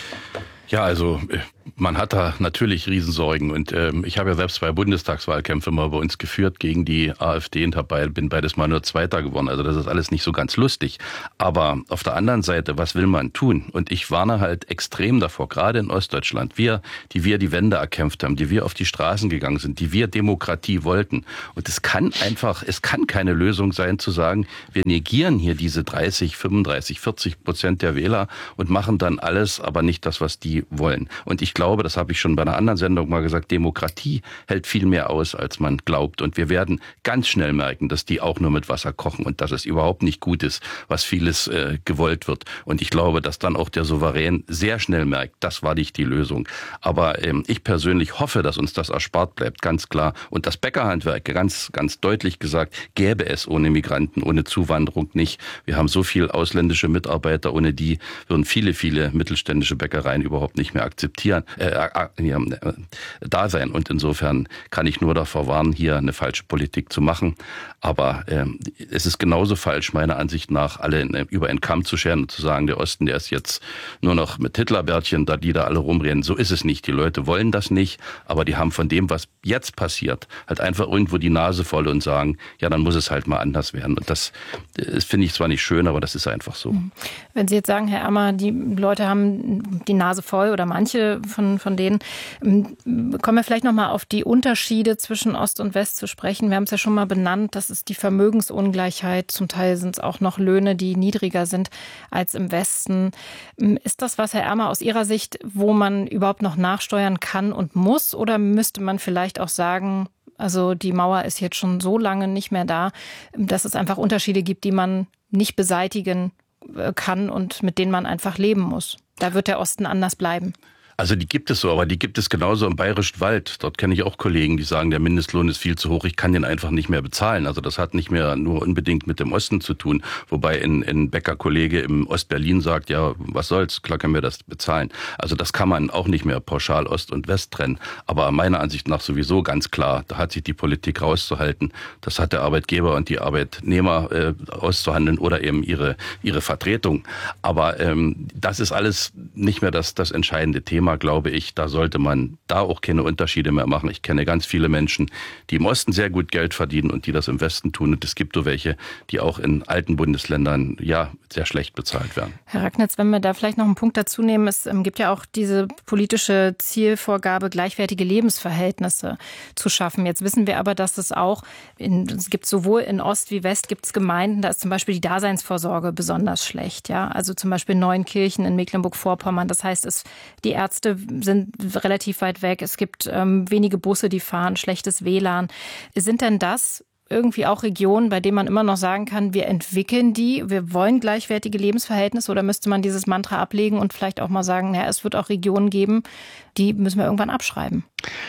Ja, also man hat da natürlich Riesensorgen und ähm, ich habe ja selbst zwei Bundestagswahlkämpfe mal bei uns geführt gegen die AfD und hab bei, bin beides Mal nur Zweiter geworden. Also das ist alles nicht so ganz lustig. Aber auf der anderen Seite, was will man tun? Und ich warne halt extrem davor, gerade in Ostdeutschland, wir, die wir die Wende erkämpft haben, die wir auf die Straßen gegangen sind, die wir Demokratie wollten. Und es kann einfach, es kann keine Lösung sein zu sagen, wir negieren hier diese dreißig, fünfunddreißig, vierzig Prozent der Wähler und machen dann alles, aber nicht das, was die wollen. Und ich glaube, das habe ich schon bei einer anderen Sendung mal gesagt, Demokratie hält viel mehr aus, als man glaubt. Und wir werden ganz schnell merken, dass die auch nur mit Wasser kochen und dass es überhaupt nicht gut ist, was vieles äh, gewollt wird. Und ich glaube, dass dann auch der Souverän sehr schnell merkt, das war nicht die Lösung. Aber ähm, ich persönlich hoffe, dass uns das erspart bleibt, ganz klar. Und das Bäckerhandwerk, ganz, ganz deutlich gesagt, gäbe es ohne Migranten, ohne Zuwanderung nicht. Wir haben so viel ausländische Mitarbeiter, ohne die würden viele, viele mittelständische Bäckereien überhaupt nicht mehr akzeptieren, äh, äh, da sein. Und insofern kann ich nur davor warnen, hier eine falsche Politik zu machen. Aber äh, es ist genauso falsch, meiner Ansicht nach, alle in, über einen Kamm zu scheren und zu sagen, der Osten, der ist jetzt nur noch mit Hitlerbärtchen, da die da alle rumrennen. So ist es nicht. Die Leute wollen das nicht, aber die haben von dem, was jetzt passiert, halt einfach irgendwo die Nase voll und sagen, ja, dann muss es halt mal anders werden. Und das, das finde ich zwar nicht schön, aber das ist einfach so. Wenn Sie jetzt sagen, Herr Ammer, die Leute haben die Nase voll oder manche von, von denen, kommen wir vielleicht nochmal auf die Unterschiede zwischen Ost und West zu sprechen. Wir haben es ja schon mal benannt, das ist die Vermögensungleichheit. Zum Teil sind es auch noch Löhne, die niedriger sind als im Westen. Ist das was, Herr Ammer, aus Ihrer Sicht, wo man überhaupt noch nachsteuern kann und muss? Oder müsste man vielleicht auch sagen, also die Mauer ist jetzt schon so lange nicht mehr da, dass es einfach Unterschiede gibt, die man nicht beseitigen kann und mit denen man einfach leben muss? Da wird der Osten anders bleiben. Also die gibt es so, aber die gibt es genauso im Bayerischen Wald. Dort kenne ich auch Kollegen, die sagen, der Mindestlohn ist viel zu hoch, ich kann den einfach nicht mehr bezahlen. Also das hat nicht mehr nur unbedingt mit dem Osten zu tun. Wobei ein, ein Bäckerkollege im Ostberlin sagt, ja, was soll's, klar können wir das bezahlen. Also das kann man auch nicht mehr pauschal Ost und West trennen. Aber meiner Ansicht nach sowieso ganz klar, da hat sich die Politik rauszuhalten. Das hat der Arbeitgeber und die Arbeitnehmer äh, auszuhandeln oder eben ihre, ihre Vertretung. Aber ähm, das ist alles nicht mehr das, das entscheidende Thema, glaube ich. Da sollte man da auch keine Unterschiede mehr machen. Ich kenne ganz viele Menschen, die im Osten sehr gut Geld verdienen und die das im Westen tun. Und es gibt so welche, die auch in alten Bundesländern ja sehr schlecht bezahlt werden. Herr Ragnitz, wenn wir da vielleicht noch einen Punkt dazu nehmen, es gibt ja auch diese politische Zielvorgabe, gleichwertige Lebensverhältnisse zu schaffen. Jetzt wissen wir aber, dass es auch, in, es gibt sowohl in Ost wie West gibt es Gemeinden, da ist zum Beispiel die Daseinsvorsorge besonders schlecht. Ja, also zum Beispiel Neuenkirchen in Mecklenburg-Vorpommern. Das heißt, es, die Ärzte sind relativ weit weg. Es gibt ähm, wenige Busse, die fahren, schlechtes W L A N. Sind denn das irgendwie auch Regionen, bei denen man immer noch sagen kann, wir entwickeln die, wir wollen gleichwertige Lebensverhältnisse, oder müsste man dieses Mantra ablegen und vielleicht auch mal sagen, ja, es wird auch Regionen geben, die müssen wir irgendwann abschreiben?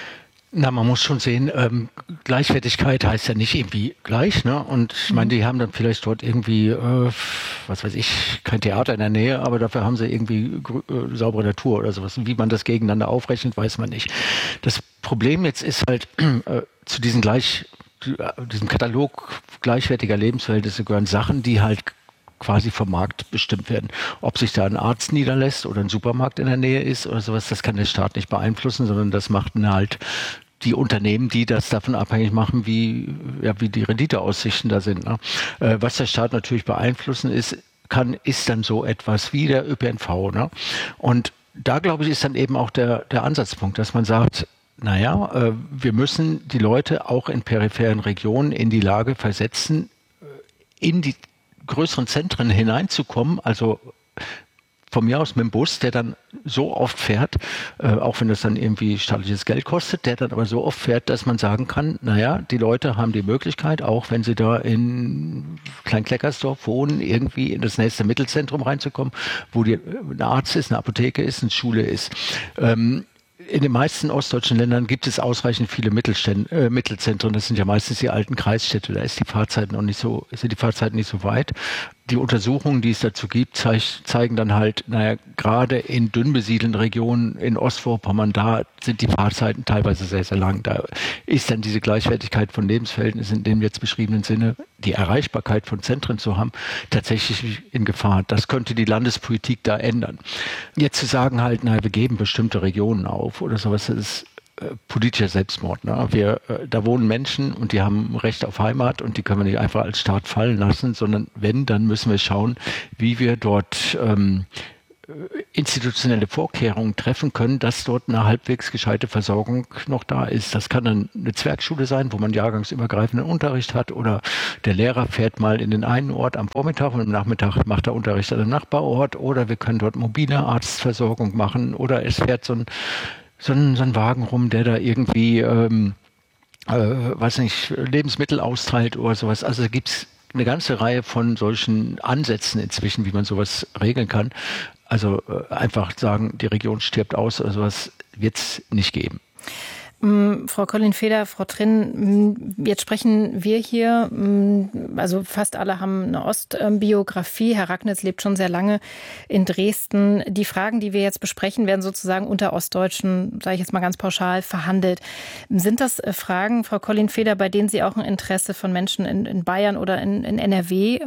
Na, man muss schon sehen, ähm, Gleichwertigkeit heißt ja nicht irgendwie gleich, ne? Und ich meine, die haben dann vielleicht dort irgendwie, äh, was weiß ich, kein Theater in der Nähe, aber dafür haben sie irgendwie äh, saubere Natur oder sowas. Wie man das gegeneinander aufrechnet, weiß man nicht. Das Problem jetzt ist halt, äh, zu diesen gleich, diesem Katalog gleichwertiger Lebensverhältnisse gehören Sachen, die halt quasi vom Markt bestimmt werden. Ob sich da ein Arzt niederlässt oder ein Supermarkt in der Nähe ist oder sowas, das kann der Staat nicht beeinflussen, sondern das machten halt die Unternehmen, die das davon abhängig machen, wie, ja, wie die Renditeaussichten da sind. Ne? Äh, was der Staat natürlich beeinflussen ist, kann, ist dann so etwas wie der Ö P N V. Ne? Und da, glaube ich, ist dann eben auch der, der Ansatzpunkt, dass man sagt, naja, äh, wir müssen die Leute auch in peripheren Regionen in die Lage versetzen, in die größeren Zentren hineinzukommen, also von mir aus mit dem Bus, der dann so oft fährt, äh, auch wenn das dann irgendwie staatliches Geld kostet, der dann aber so oft fährt, dass man sagen kann, naja, die Leute haben die Möglichkeit, auch wenn sie da in Klein-Kleckersdorf wohnen, irgendwie in das nächste Mittelzentrum reinzukommen, wo die, ein Arzt ist, eine Apotheke ist, eine Schule ist. Ähm, In den meisten ostdeutschen Ländern gibt es ausreichend viele Mittelständ, äh, Mittelzentren. Das sind ja meistens die alten Kreisstädte. Da ist die Fahrzeit noch nicht so, sind die Fahrzeiten nicht so weit. Die Untersuchungen, die es dazu gibt, zeig, zeigen dann halt, naja, gerade in dünn besiedelten Regionen in Ostvorpommern, da sind die Fahrzeiten teilweise sehr, sehr lang. Da ist dann diese Gleichwertigkeit von Lebensverhältnissen in dem jetzt beschriebenen Sinne, die Erreichbarkeit von Zentren zu haben, tatsächlich in Gefahr. Das könnte die Landespolitik da ändern. Jetzt zu sagen halt, naja, wir geben bestimmte Regionen auf oder sowas, das ist äh, politischer Selbstmord. Ne? Wir, äh, da wohnen Menschen und die haben Recht auf Heimat und die können wir nicht einfach als Staat fallen lassen, sondern wenn, dann müssen wir schauen, wie wir dort ähm, institutionelle Vorkehrungen treffen können, dass dort eine halbwegs gescheite Versorgung noch da ist. Das kann dann eine Zwergschule sein, wo man jahrgangsübergreifenden Unterricht hat, oder der Lehrer fährt mal in den einen Ort am Vormittag und am Nachmittag macht er Unterricht an einem Nachbarort, oder wir können dort mobile Arztversorgung machen, oder es fährt so ein, so ein, so ein Wagen rum, der da irgendwie ähm, äh, weiß nicht, Lebensmittel austeilt oder sowas. Also da gibt's eine ganze Reihe von solchen Ansätzen inzwischen, wie man sowas regeln kann. Also äh, einfach sagen, die Region stirbt aus oder sowas wird es nicht geben. Frau Collin-Feder, Frau Trinn, jetzt sprechen wir hier, also fast alle haben eine Ostbiografie. Herr Ragnitz lebt schon sehr lange in Dresden. Die Fragen, die wir jetzt besprechen, werden sozusagen unter Ostdeutschen, sage ich jetzt mal ganz pauschal, verhandelt. Sind das Fragen, Frau Collin-Feder, bei denen Sie auch ein Interesse von Menschen in, in Bayern oder in, in N R W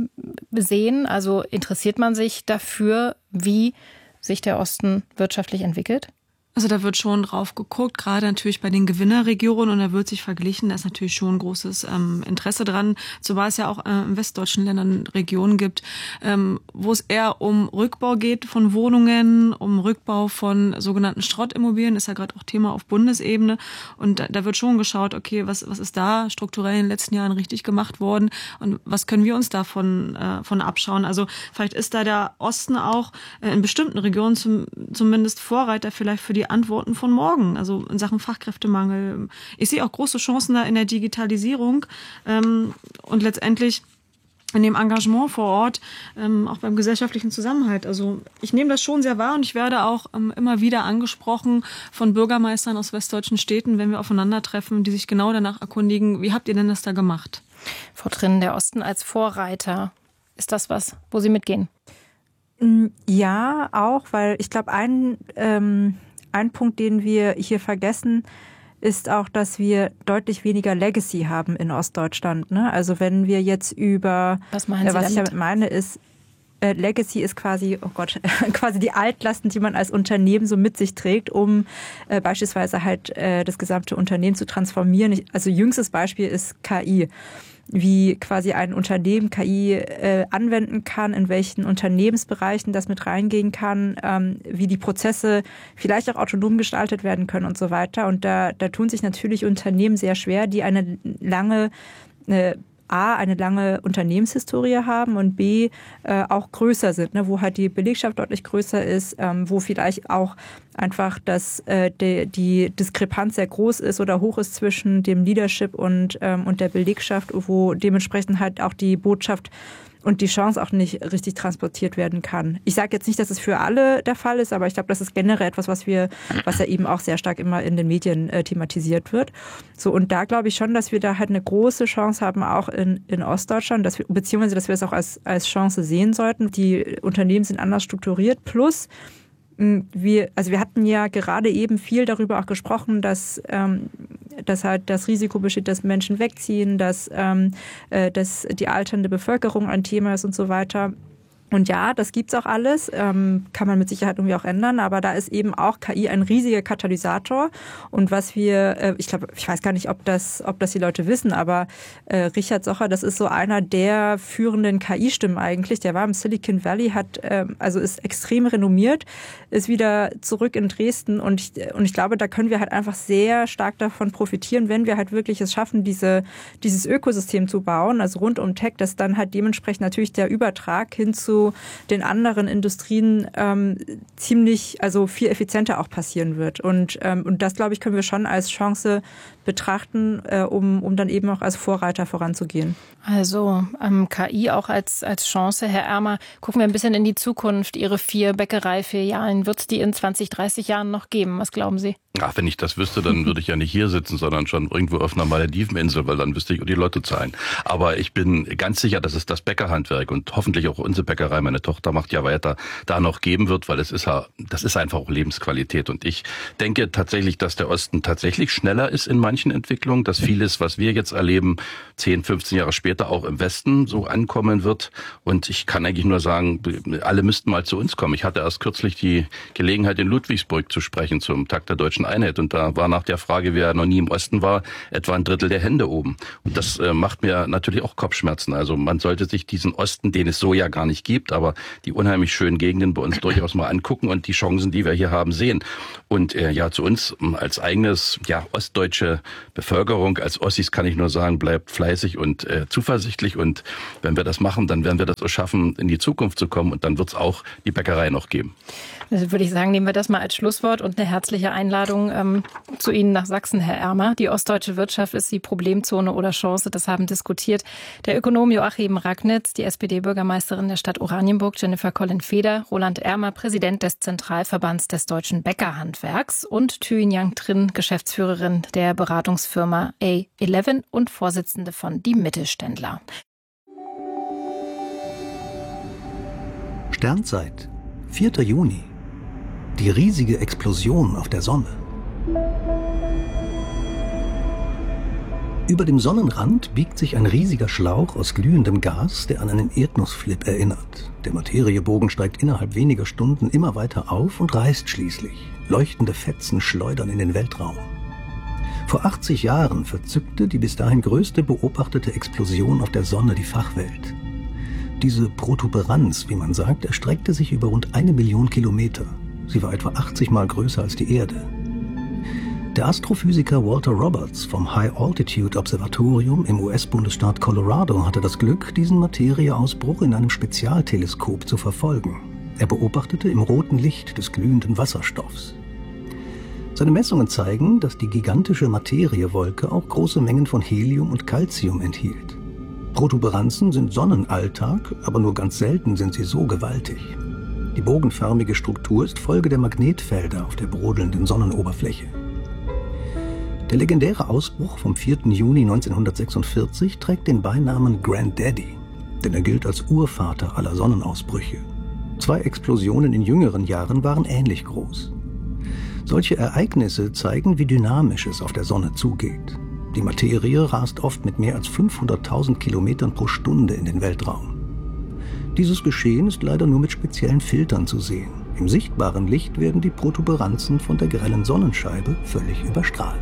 sehen? Also interessiert man sich dafür, wie sich der Osten wirtschaftlich entwickelt? Also da wird schon drauf geguckt, gerade natürlich bei den Gewinnerregionen, und da wird sich verglichen, da ist natürlich schon großes ähm, Interesse dran, zumal es ja auch äh, in westdeutschen Ländern Regionen gibt, ähm, wo es eher um Rückbau geht von Wohnungen, um Rückbau von sogenannten Schrottimmobilien, ist ja gerade auch Thema auf Bundesebene, und da, da wird schon geschaut, okay, was was ist da strukturell in den letzten Jahren richtig gemacht worden und was können wir uns davon äh, von abschauen. Also vielleicht ist da der Osten auch äh, in bestimmten Regionen zum, zumindest Vorreiter vielleicht für die Antworten von morgen, also in Sachen Fachkräftemangel. Ich sehe auch große Chancen da in der Digitalisierung ähm, und letztendlich in dem Engagement vor Ort, ähm, auch beim gesellschaftlichen Zusammenhalt. Also ich nehme das schon sehr wahr, und ich werde auch ähm, immer wieder angesprochen von Bürgermeistern aus westdeutschen Städten, wenn wir aufeinandertreffen, die sich genau danach erkundigen, wie habt ihr denn das da gemacht? Frau Trinn, der Osten als Vorreiter, ist das was, wo Sie mitgehen? Ja, auch, weil ich glaube, ein ähm Ein Punkt, den wir hier vergessen, ist auch, dass wir deutlich weniger Legacy haben in Ostdeutschland. Ne? Also wenn wir jetzt über, was, meinen Sie was damit? ich damit meine, ist, äh, Legacy ist quasi, oh Gott, quasi die Altlasten, die man als Unternehmen so mit sich trägt, um äh, beispielsweise halt äh, das gesamte Unternehmen zu transformieren. Ich, also jüngstes Beispiel ist K I. Wie quasi ein Unternehmen K I äh, anwenden kann, in welchen Unternehmensbereichen das mit reingehen kann, ähm, wie die Prozesse vielleicht auch autonom gestaltet werden können und so weiter. Und da, da tun sich natürlich Unternehmen sehr schwer, die eine lange eine A, eine lange Unternehmenshistorie haben und B, äh, auch größer sind, ne, wo halt die Belegschaft deutlich größer ist, ähm, wo vielleicht auch einfach das, äh, de, die Diskrepanz sehr groß ist oder hoch ist zwischen dem Leadership und, ähm, und der Belegschaft, wo dementsprechend halt auch die Botschaft und die Chance auch nicht richtig transportiert werden kann. Ich sage jetzt nicht, dass es für alle der Fall ist, aber ich glaube, das ist generell etwas, was wir, was ja eben auch sehr stark immer in den Medien äh, thematisiert wird. So, und da glaube ich schon, dass wir da halt eine große Chance haben, auch in, in Ostdeutschland, dass wir, beziehungsweise, dass wir es auch als, als Chance sehen sollten. Die Unternehmen sind anders strukturiert, plus wir, also wir hatten ja gerade eben viel darüber auch gesprochen, dass, ähm, dass halt das Risiko besteht, dass Menschen wegziehen, dass, ähm, äh, dass die alternde Bevölkerung ein Thema ist und so weiter. Und ja, das gibt's auch alles, ähm, kann man mit Sicherheit irgendwie auch ändern, aber da ist eben auch K I ein riesiger Katalysator. Und was wir, äh, ich glaube, ich weiß gar nicht, ob das, ob das die Leute wissen, aber äh, Richard Socher, das ist so einer der führenden K I-Stimmen eigentlich. Der war im Silicon Valley, hat äh, also ist extrem renommiert, ist wieder zurück in Dresden und ich, und ich glaube, da können wir halt einfach sehr stark davon profitieren, wenn wir halt wirklich es schaffen, diese dieses Ökosystem zu bauen, also rund um Tech, dass dann halt dementsprechend natürlich der Übertrag hin zu den anderen Industrien ähm, ziemlich, also viel effizienter auch passieren wird. Und, ähm, und das, glaube ich, können wir schon als Chance betrachten, äh, um, um dann eben auch als Vorreiter voranzugehen. Also ähm, K I auch als, als Chance. Herr Ermer, gucken wir ein bisschen in die Zukunft. Ihre vier Bäckereifilialen, wird es die in zwanzig, dreißig Jahren noch geben? Was glauben Sie? Ach, wenn ich das wüsste, dann würde ich ja nicht hier sitzen, sondern schon irgendwo auf einer Malediveninsel, weil dann wüsste ich die Lottozahlen. Aber ich bin ganz sicher, dass es das Bäckerhandwerk und hoffentlich auch unsere Bäckerei, meine Tochter macht ja weiter, da noch geben wird, weil es ist ja, das ist einfach auch Lebensqualität. Und ich denke tatsächlich, dass der Osten tatsächlich schneller ist in manchen Entwicklungen, dass vieles, was wir jetzt erleben, zehn, fünfzehn Jahre später auch im Westen so ankommen wird. Und ich kann eigentlich nur sagen, alle müssten mal zu uns kommen. Ich hatte erst kürzlich die Gelegenheit, in Ludwigsburg zu sprechen zum Tag der Deutschen Einheit. Und da war nach der Frage, wer noch nie im Osten war, etwa ein Drittel der Hände oben. Und das äh, macht mir natürlich auch Kopfschmerzen. Also man sollte sich diesen Osten, den es so ja gar nicht gibt, aber die unheimlich schönen Gegenden bei uns durchaus mal angucken und die Chancen, die wir hier haben, sehen. Und äh, ja, zu uns als eigenes, ja, ostdeutsche Bevölkerung, als Ossis kann ich nur sagen, bleibt fleißig und äh, zuversichtlich. Und wenn wir das machen, dann werden wir das so schaffen, in die Zukunft zu kommen. Und dann wird es auch die Bäckerei noch geben. Also würde ich sagen, nehmen wir das mal als Schlusswort und eine herzliche Einladung ähm, zu Ihnen nach Sachsen, Herr Ermer. Die ostdeutsche Wirtschaft, ist sie Problemzone oder Chance? Das haben diskutiert der Ökonom Joachim Ragnitz, die S P D-Bürgermeisterin der Stadt Oranienburg, Jennifer Collin-Feder, Roland Ermer, Präsident des Zentralverbands des deutschen Bäckerhandwerks und Thuy Nhat Trinh, Geschäftsführerin der Beratungsfirma A elf und Vorsitzende von Die Mittelständler. Sternzeit, vierter Juni. Die riesige Explosion auf der Sonne. Über dem Sonnenrand biegt sich ein riesiger Schlauch aus glühendem Gas, der an einen Erdnussflip erinnert. Der Materiebogen steigt innerhalb weniger Stunden immer weiter auf und reißt schließlich. Leuchtende Fetzen schleudern in den Weltraum. Vor achtzig Jahren verzückte die bis dahin größte beobachtete Explosion auf der Sonne die Fachwelt. Diese Protuberanz, wie man sagt, erstreckte sich über rund eine Million Kilometer. Sie war etwa achtzig Mal größer als die Erde. Der Astrophysiker Walter Roberts vom High Altitude Observatorium im U S-Bundesstaat Colorado hatte das Glück, diesen Materieausbruch in einem Spezialteleskop zu verfolgen. Er beobachtete im roten Licht des glühenden Wasserstoffs. Seine Messungen zeigen, dass die gigantische Materiewolke auch große Mengen von Helium und Calcium enthielt. Protuberanzen sind Sonnenalltag, aber nur ganz selten sind sie so gewaltig. Die bogenförmige Struktur ist Folge der Magnetfelder auf der brodelnden Sonnenoberfläche. Der legendäre Ausbruch vom vierten Juni neunzehnhundertsechsundvierzig trägt den Beinamen Granddaddy, denn er gilt als Urvater aller Sonnenausbrüche. Zwei Explosionen in jüngeren Jahren waren ähnlich groß. Solche Ereignisse zeigen, wie dynamisch es auf der Sonne zugeht. Die Materie rast oft mit mehr als fünfhunderttausend Kilometern pro Stunde in den Weltraum. Dieses Geschehen ist leider nur mit speziellen Filtern zu sehen. Im sichtbaren Licht werden die Protuberanzen von der grellen Sonnenscheibe völlig überstrahlt.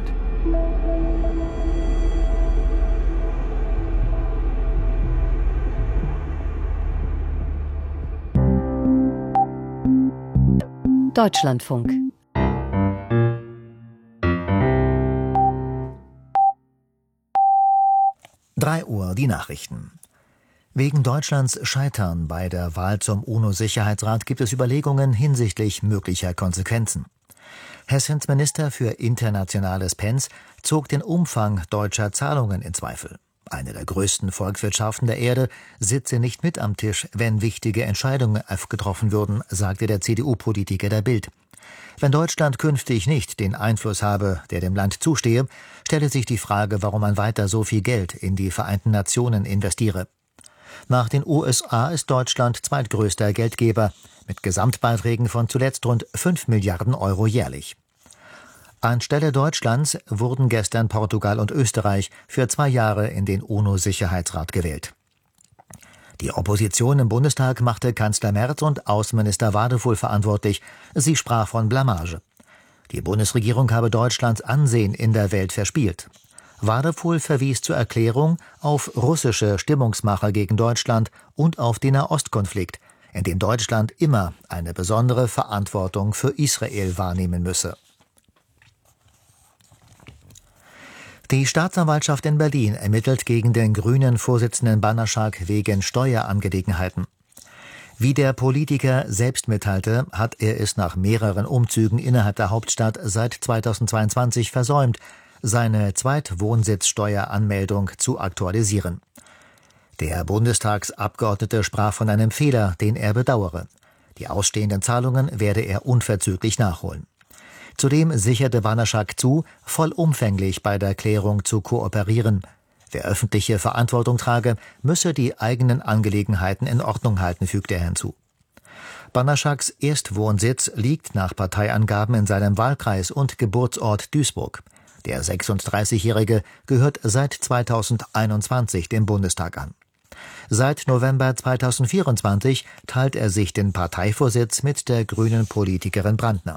Deutschlandfunk. drei Uhr die Nachrichten. Wegen Deutschlands Scheitern bei der Wahl zum UNO-Sicherheitsrat gibt es Überlegungen hinsichtlich möglicher Konsequenzen. Hessens Minister für Internationales Pence zog den Umfang deutscher Zahlungen in Zweifel. Eine der größten Volkswirtschaften der Erde sitze nicht mit am Tisch, wenn wichtige Entscheidungen getroffen würden, sagte der C D U-Politiker der Bild. Wenn Deutschland künftig nicht den Einfluss habe, der dem Land zustehe, stelle sich die Frage, warum man weiter so viel Geld in die Vereinten Nationen investiere. Nach den U S A ist Deutschland zweitgrößter Geldgeber mit Gesamtbeiträgen von zuletzt rund fünf Milliarden Euro jährlich. Anstelle Deutschlands wurden gestern Portugal und Österreich für zwei Jahre in den UNO-Sicherheitsrat gewählt. Die Opposition im Bundestag machte Kanzler Merz und Außenminister Wadefuhl verantwortlich. Sie sprach von Blamage. Die Bundesregierung habe Deutschlands Ansehen in der Welt verspielt. Wadefuhl verwies zur Erklärung auf russische Stimmungsmache gegen Deutschland und auf den Nahostkonflikt, in dem Deutschland immer eine besondere Verantwortung für Israel wahrnehmen müsse. Die Staatsanwaltschaft in Berlin ermittelt gegen den grünen Vorsitzenden Banaschak wegen Steuerangelegenheiten. Wie der Politiker selbst mitteilte, hat er es nach mehreren Umzügen innerhalb der Hauptstadt seit zweitausendzweiundzwanzig versäumt, seine Zweitwohnsitzsteueranmeldung zu aktualisieren. Der Bundestagsabgeordnete sprach von einem Fehler, den er bedauere. Die ausstehenden Zahlungen werde er unverzüglich nachholen. Zudem sicherte Banaschak zu, vollumfänglich bei der Klärung zu kooperieren. Wer öffentliche Verantwortung trage, müsse die eigenen Angelegenheiten in Ordnung halten, fügte er hinzu. Banaschaks Erstwohnsitz liegt nach Parteiangaben in seinem Wahlkreis und Geburtsort Duisburg. Der sechsunddreißigjährige gehört seit zweitausendeinundzwanzig dem Bundestag an. Seit November zweitausendvierundzwanzig teilt er sich den Parteivorsitz mit der grünen Politikerin Brandner.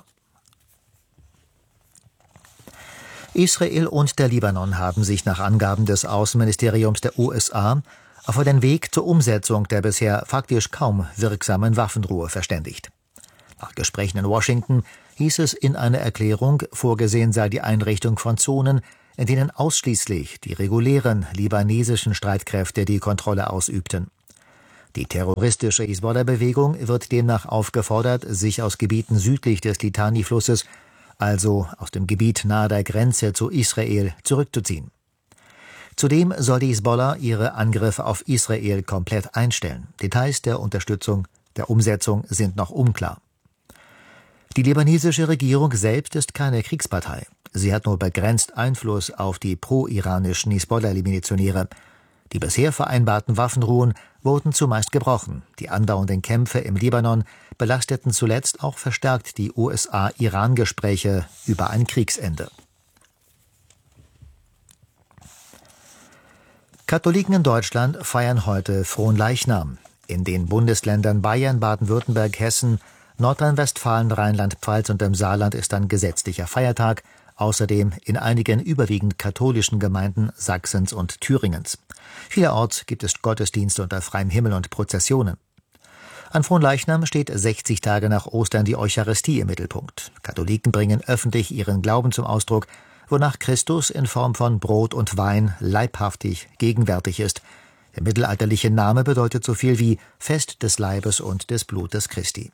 Israel und der Libanon haben sich nach Angaben des Außenministeriums der U S A auf den Weg zur Umsetzung der bisher faktisch kaum wirksamen Waffenruhe verständigt. Nach Gesprächen in Washington hieß es in einer Erklärung, vorgesehen sei die Einrichtung von Zonen, in denen ausschließlich die regulären libanesischen Streitkräfte die Kontrolle ausübten. Die terroristische Hisbollah-Bewegung wird demnach aufgefordert, sich aus Gebieten südlich des Litani-Flusses, also aus dem Gebiet nahe der Grenze zu Israel, zurückzuziehen. Zudem soll die Hisbollah ihre Angriffe auf Israel komplett einstellen. Details der Unterstützung, der Umsetzung sind noch unklar. Die libanesische Regierung selbst ist keine Kriegspartei. Sie hat nur begrenzt Einfluss auf die pro-iranischen Hisbollah-Milizionäre. Die bisher vereinbarten Waffenruhen wurden zumeist gebrochen. Die andauernden Kämpfe im Libanon belasteten zuletzt auch verstärkt die U S A-Iran-Gespräche über ein Kriegsende. Katholiken in Deutschland feiern heute Fronleichnam. In den Bundesländern Bayern, Baden-Württemberg, Hessen, Nordrhein-Westfalen, Rheinland-Pfalz und im Saarland ist ein gesetzlicher Feiertag, außerdem in einigen überwiegend katholischen Gemeinden Sachsens und Thüringens. Vielerorts gibt es Gottesdienste unter freiem Himmel und Prozessionen. An Fronleichnam steht sechzig Tage nach Ostern die Eucharistie im Mittelpunkt. Katholiken bringen öffentlich ihren Glauben zum Ausdruck, wonach Christus in Form von Brot und Wein leibhaftig gegenwärtig ist. Der mittelalterliche Name bedeutet so viel wie Fest des Leibes und des Blutes Christi.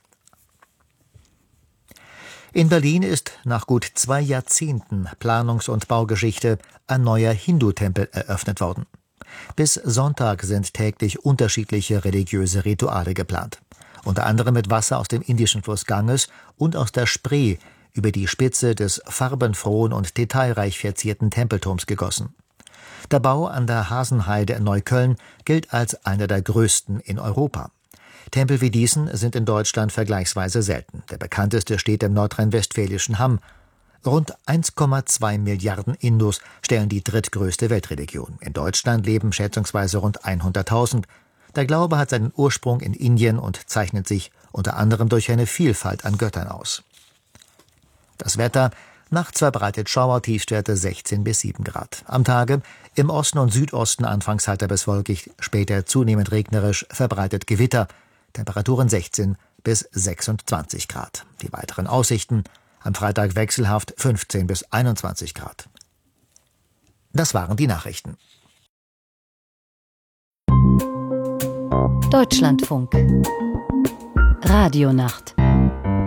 In Berlin ist nach gut zwei Jahrzehnten Planungs- und Baugeschichte ein neuer Hindu-Tempel eröffnet worden. Bis Sonntag sind täglich unterschiedliche religiöse Rituale geplant. Unter anderem mit Wasser aus dem indischen Fluss Ganges und aus der Spree über die Spitze des farbenfrohen und detailreich verzierten Tempelturms gegossen. Der Bau an der Hasenheide in Neukölln gilt als einer der größten in Europa. Tempel wie diesen sind in Deutschland vergleichsweise selten. Der bekannteste steht im nordrhein-westfälischen Hamm. Rund eins Komma zwei Milliarden Hindus stellen die drittgrößte Weltreligion. In Deutschland leben schätzungsweise rund hunderttausend. Der Glaube hat seinen Ursprung in Indien und zeichnet sich unter anderem durch eine Vielfalt an Göttern aus. Das Wetter: nachts verbreitet Schauer, Tiefstwerte sechzehn bis sieben Grad. Am Tage im Osten und Südosten anfangs heiter bis wolkig, später zunehmend regnerisch, verbreitet Gewitter. Temperaturen sechzehn bis sechsundzwanzig Grad. Die weiteren Aussichten: am Freitag wechselhaft fünfzehn bis einundzwanzig Grad. Das waren die Nachrichten. Deutschlandfunk. Radionacht.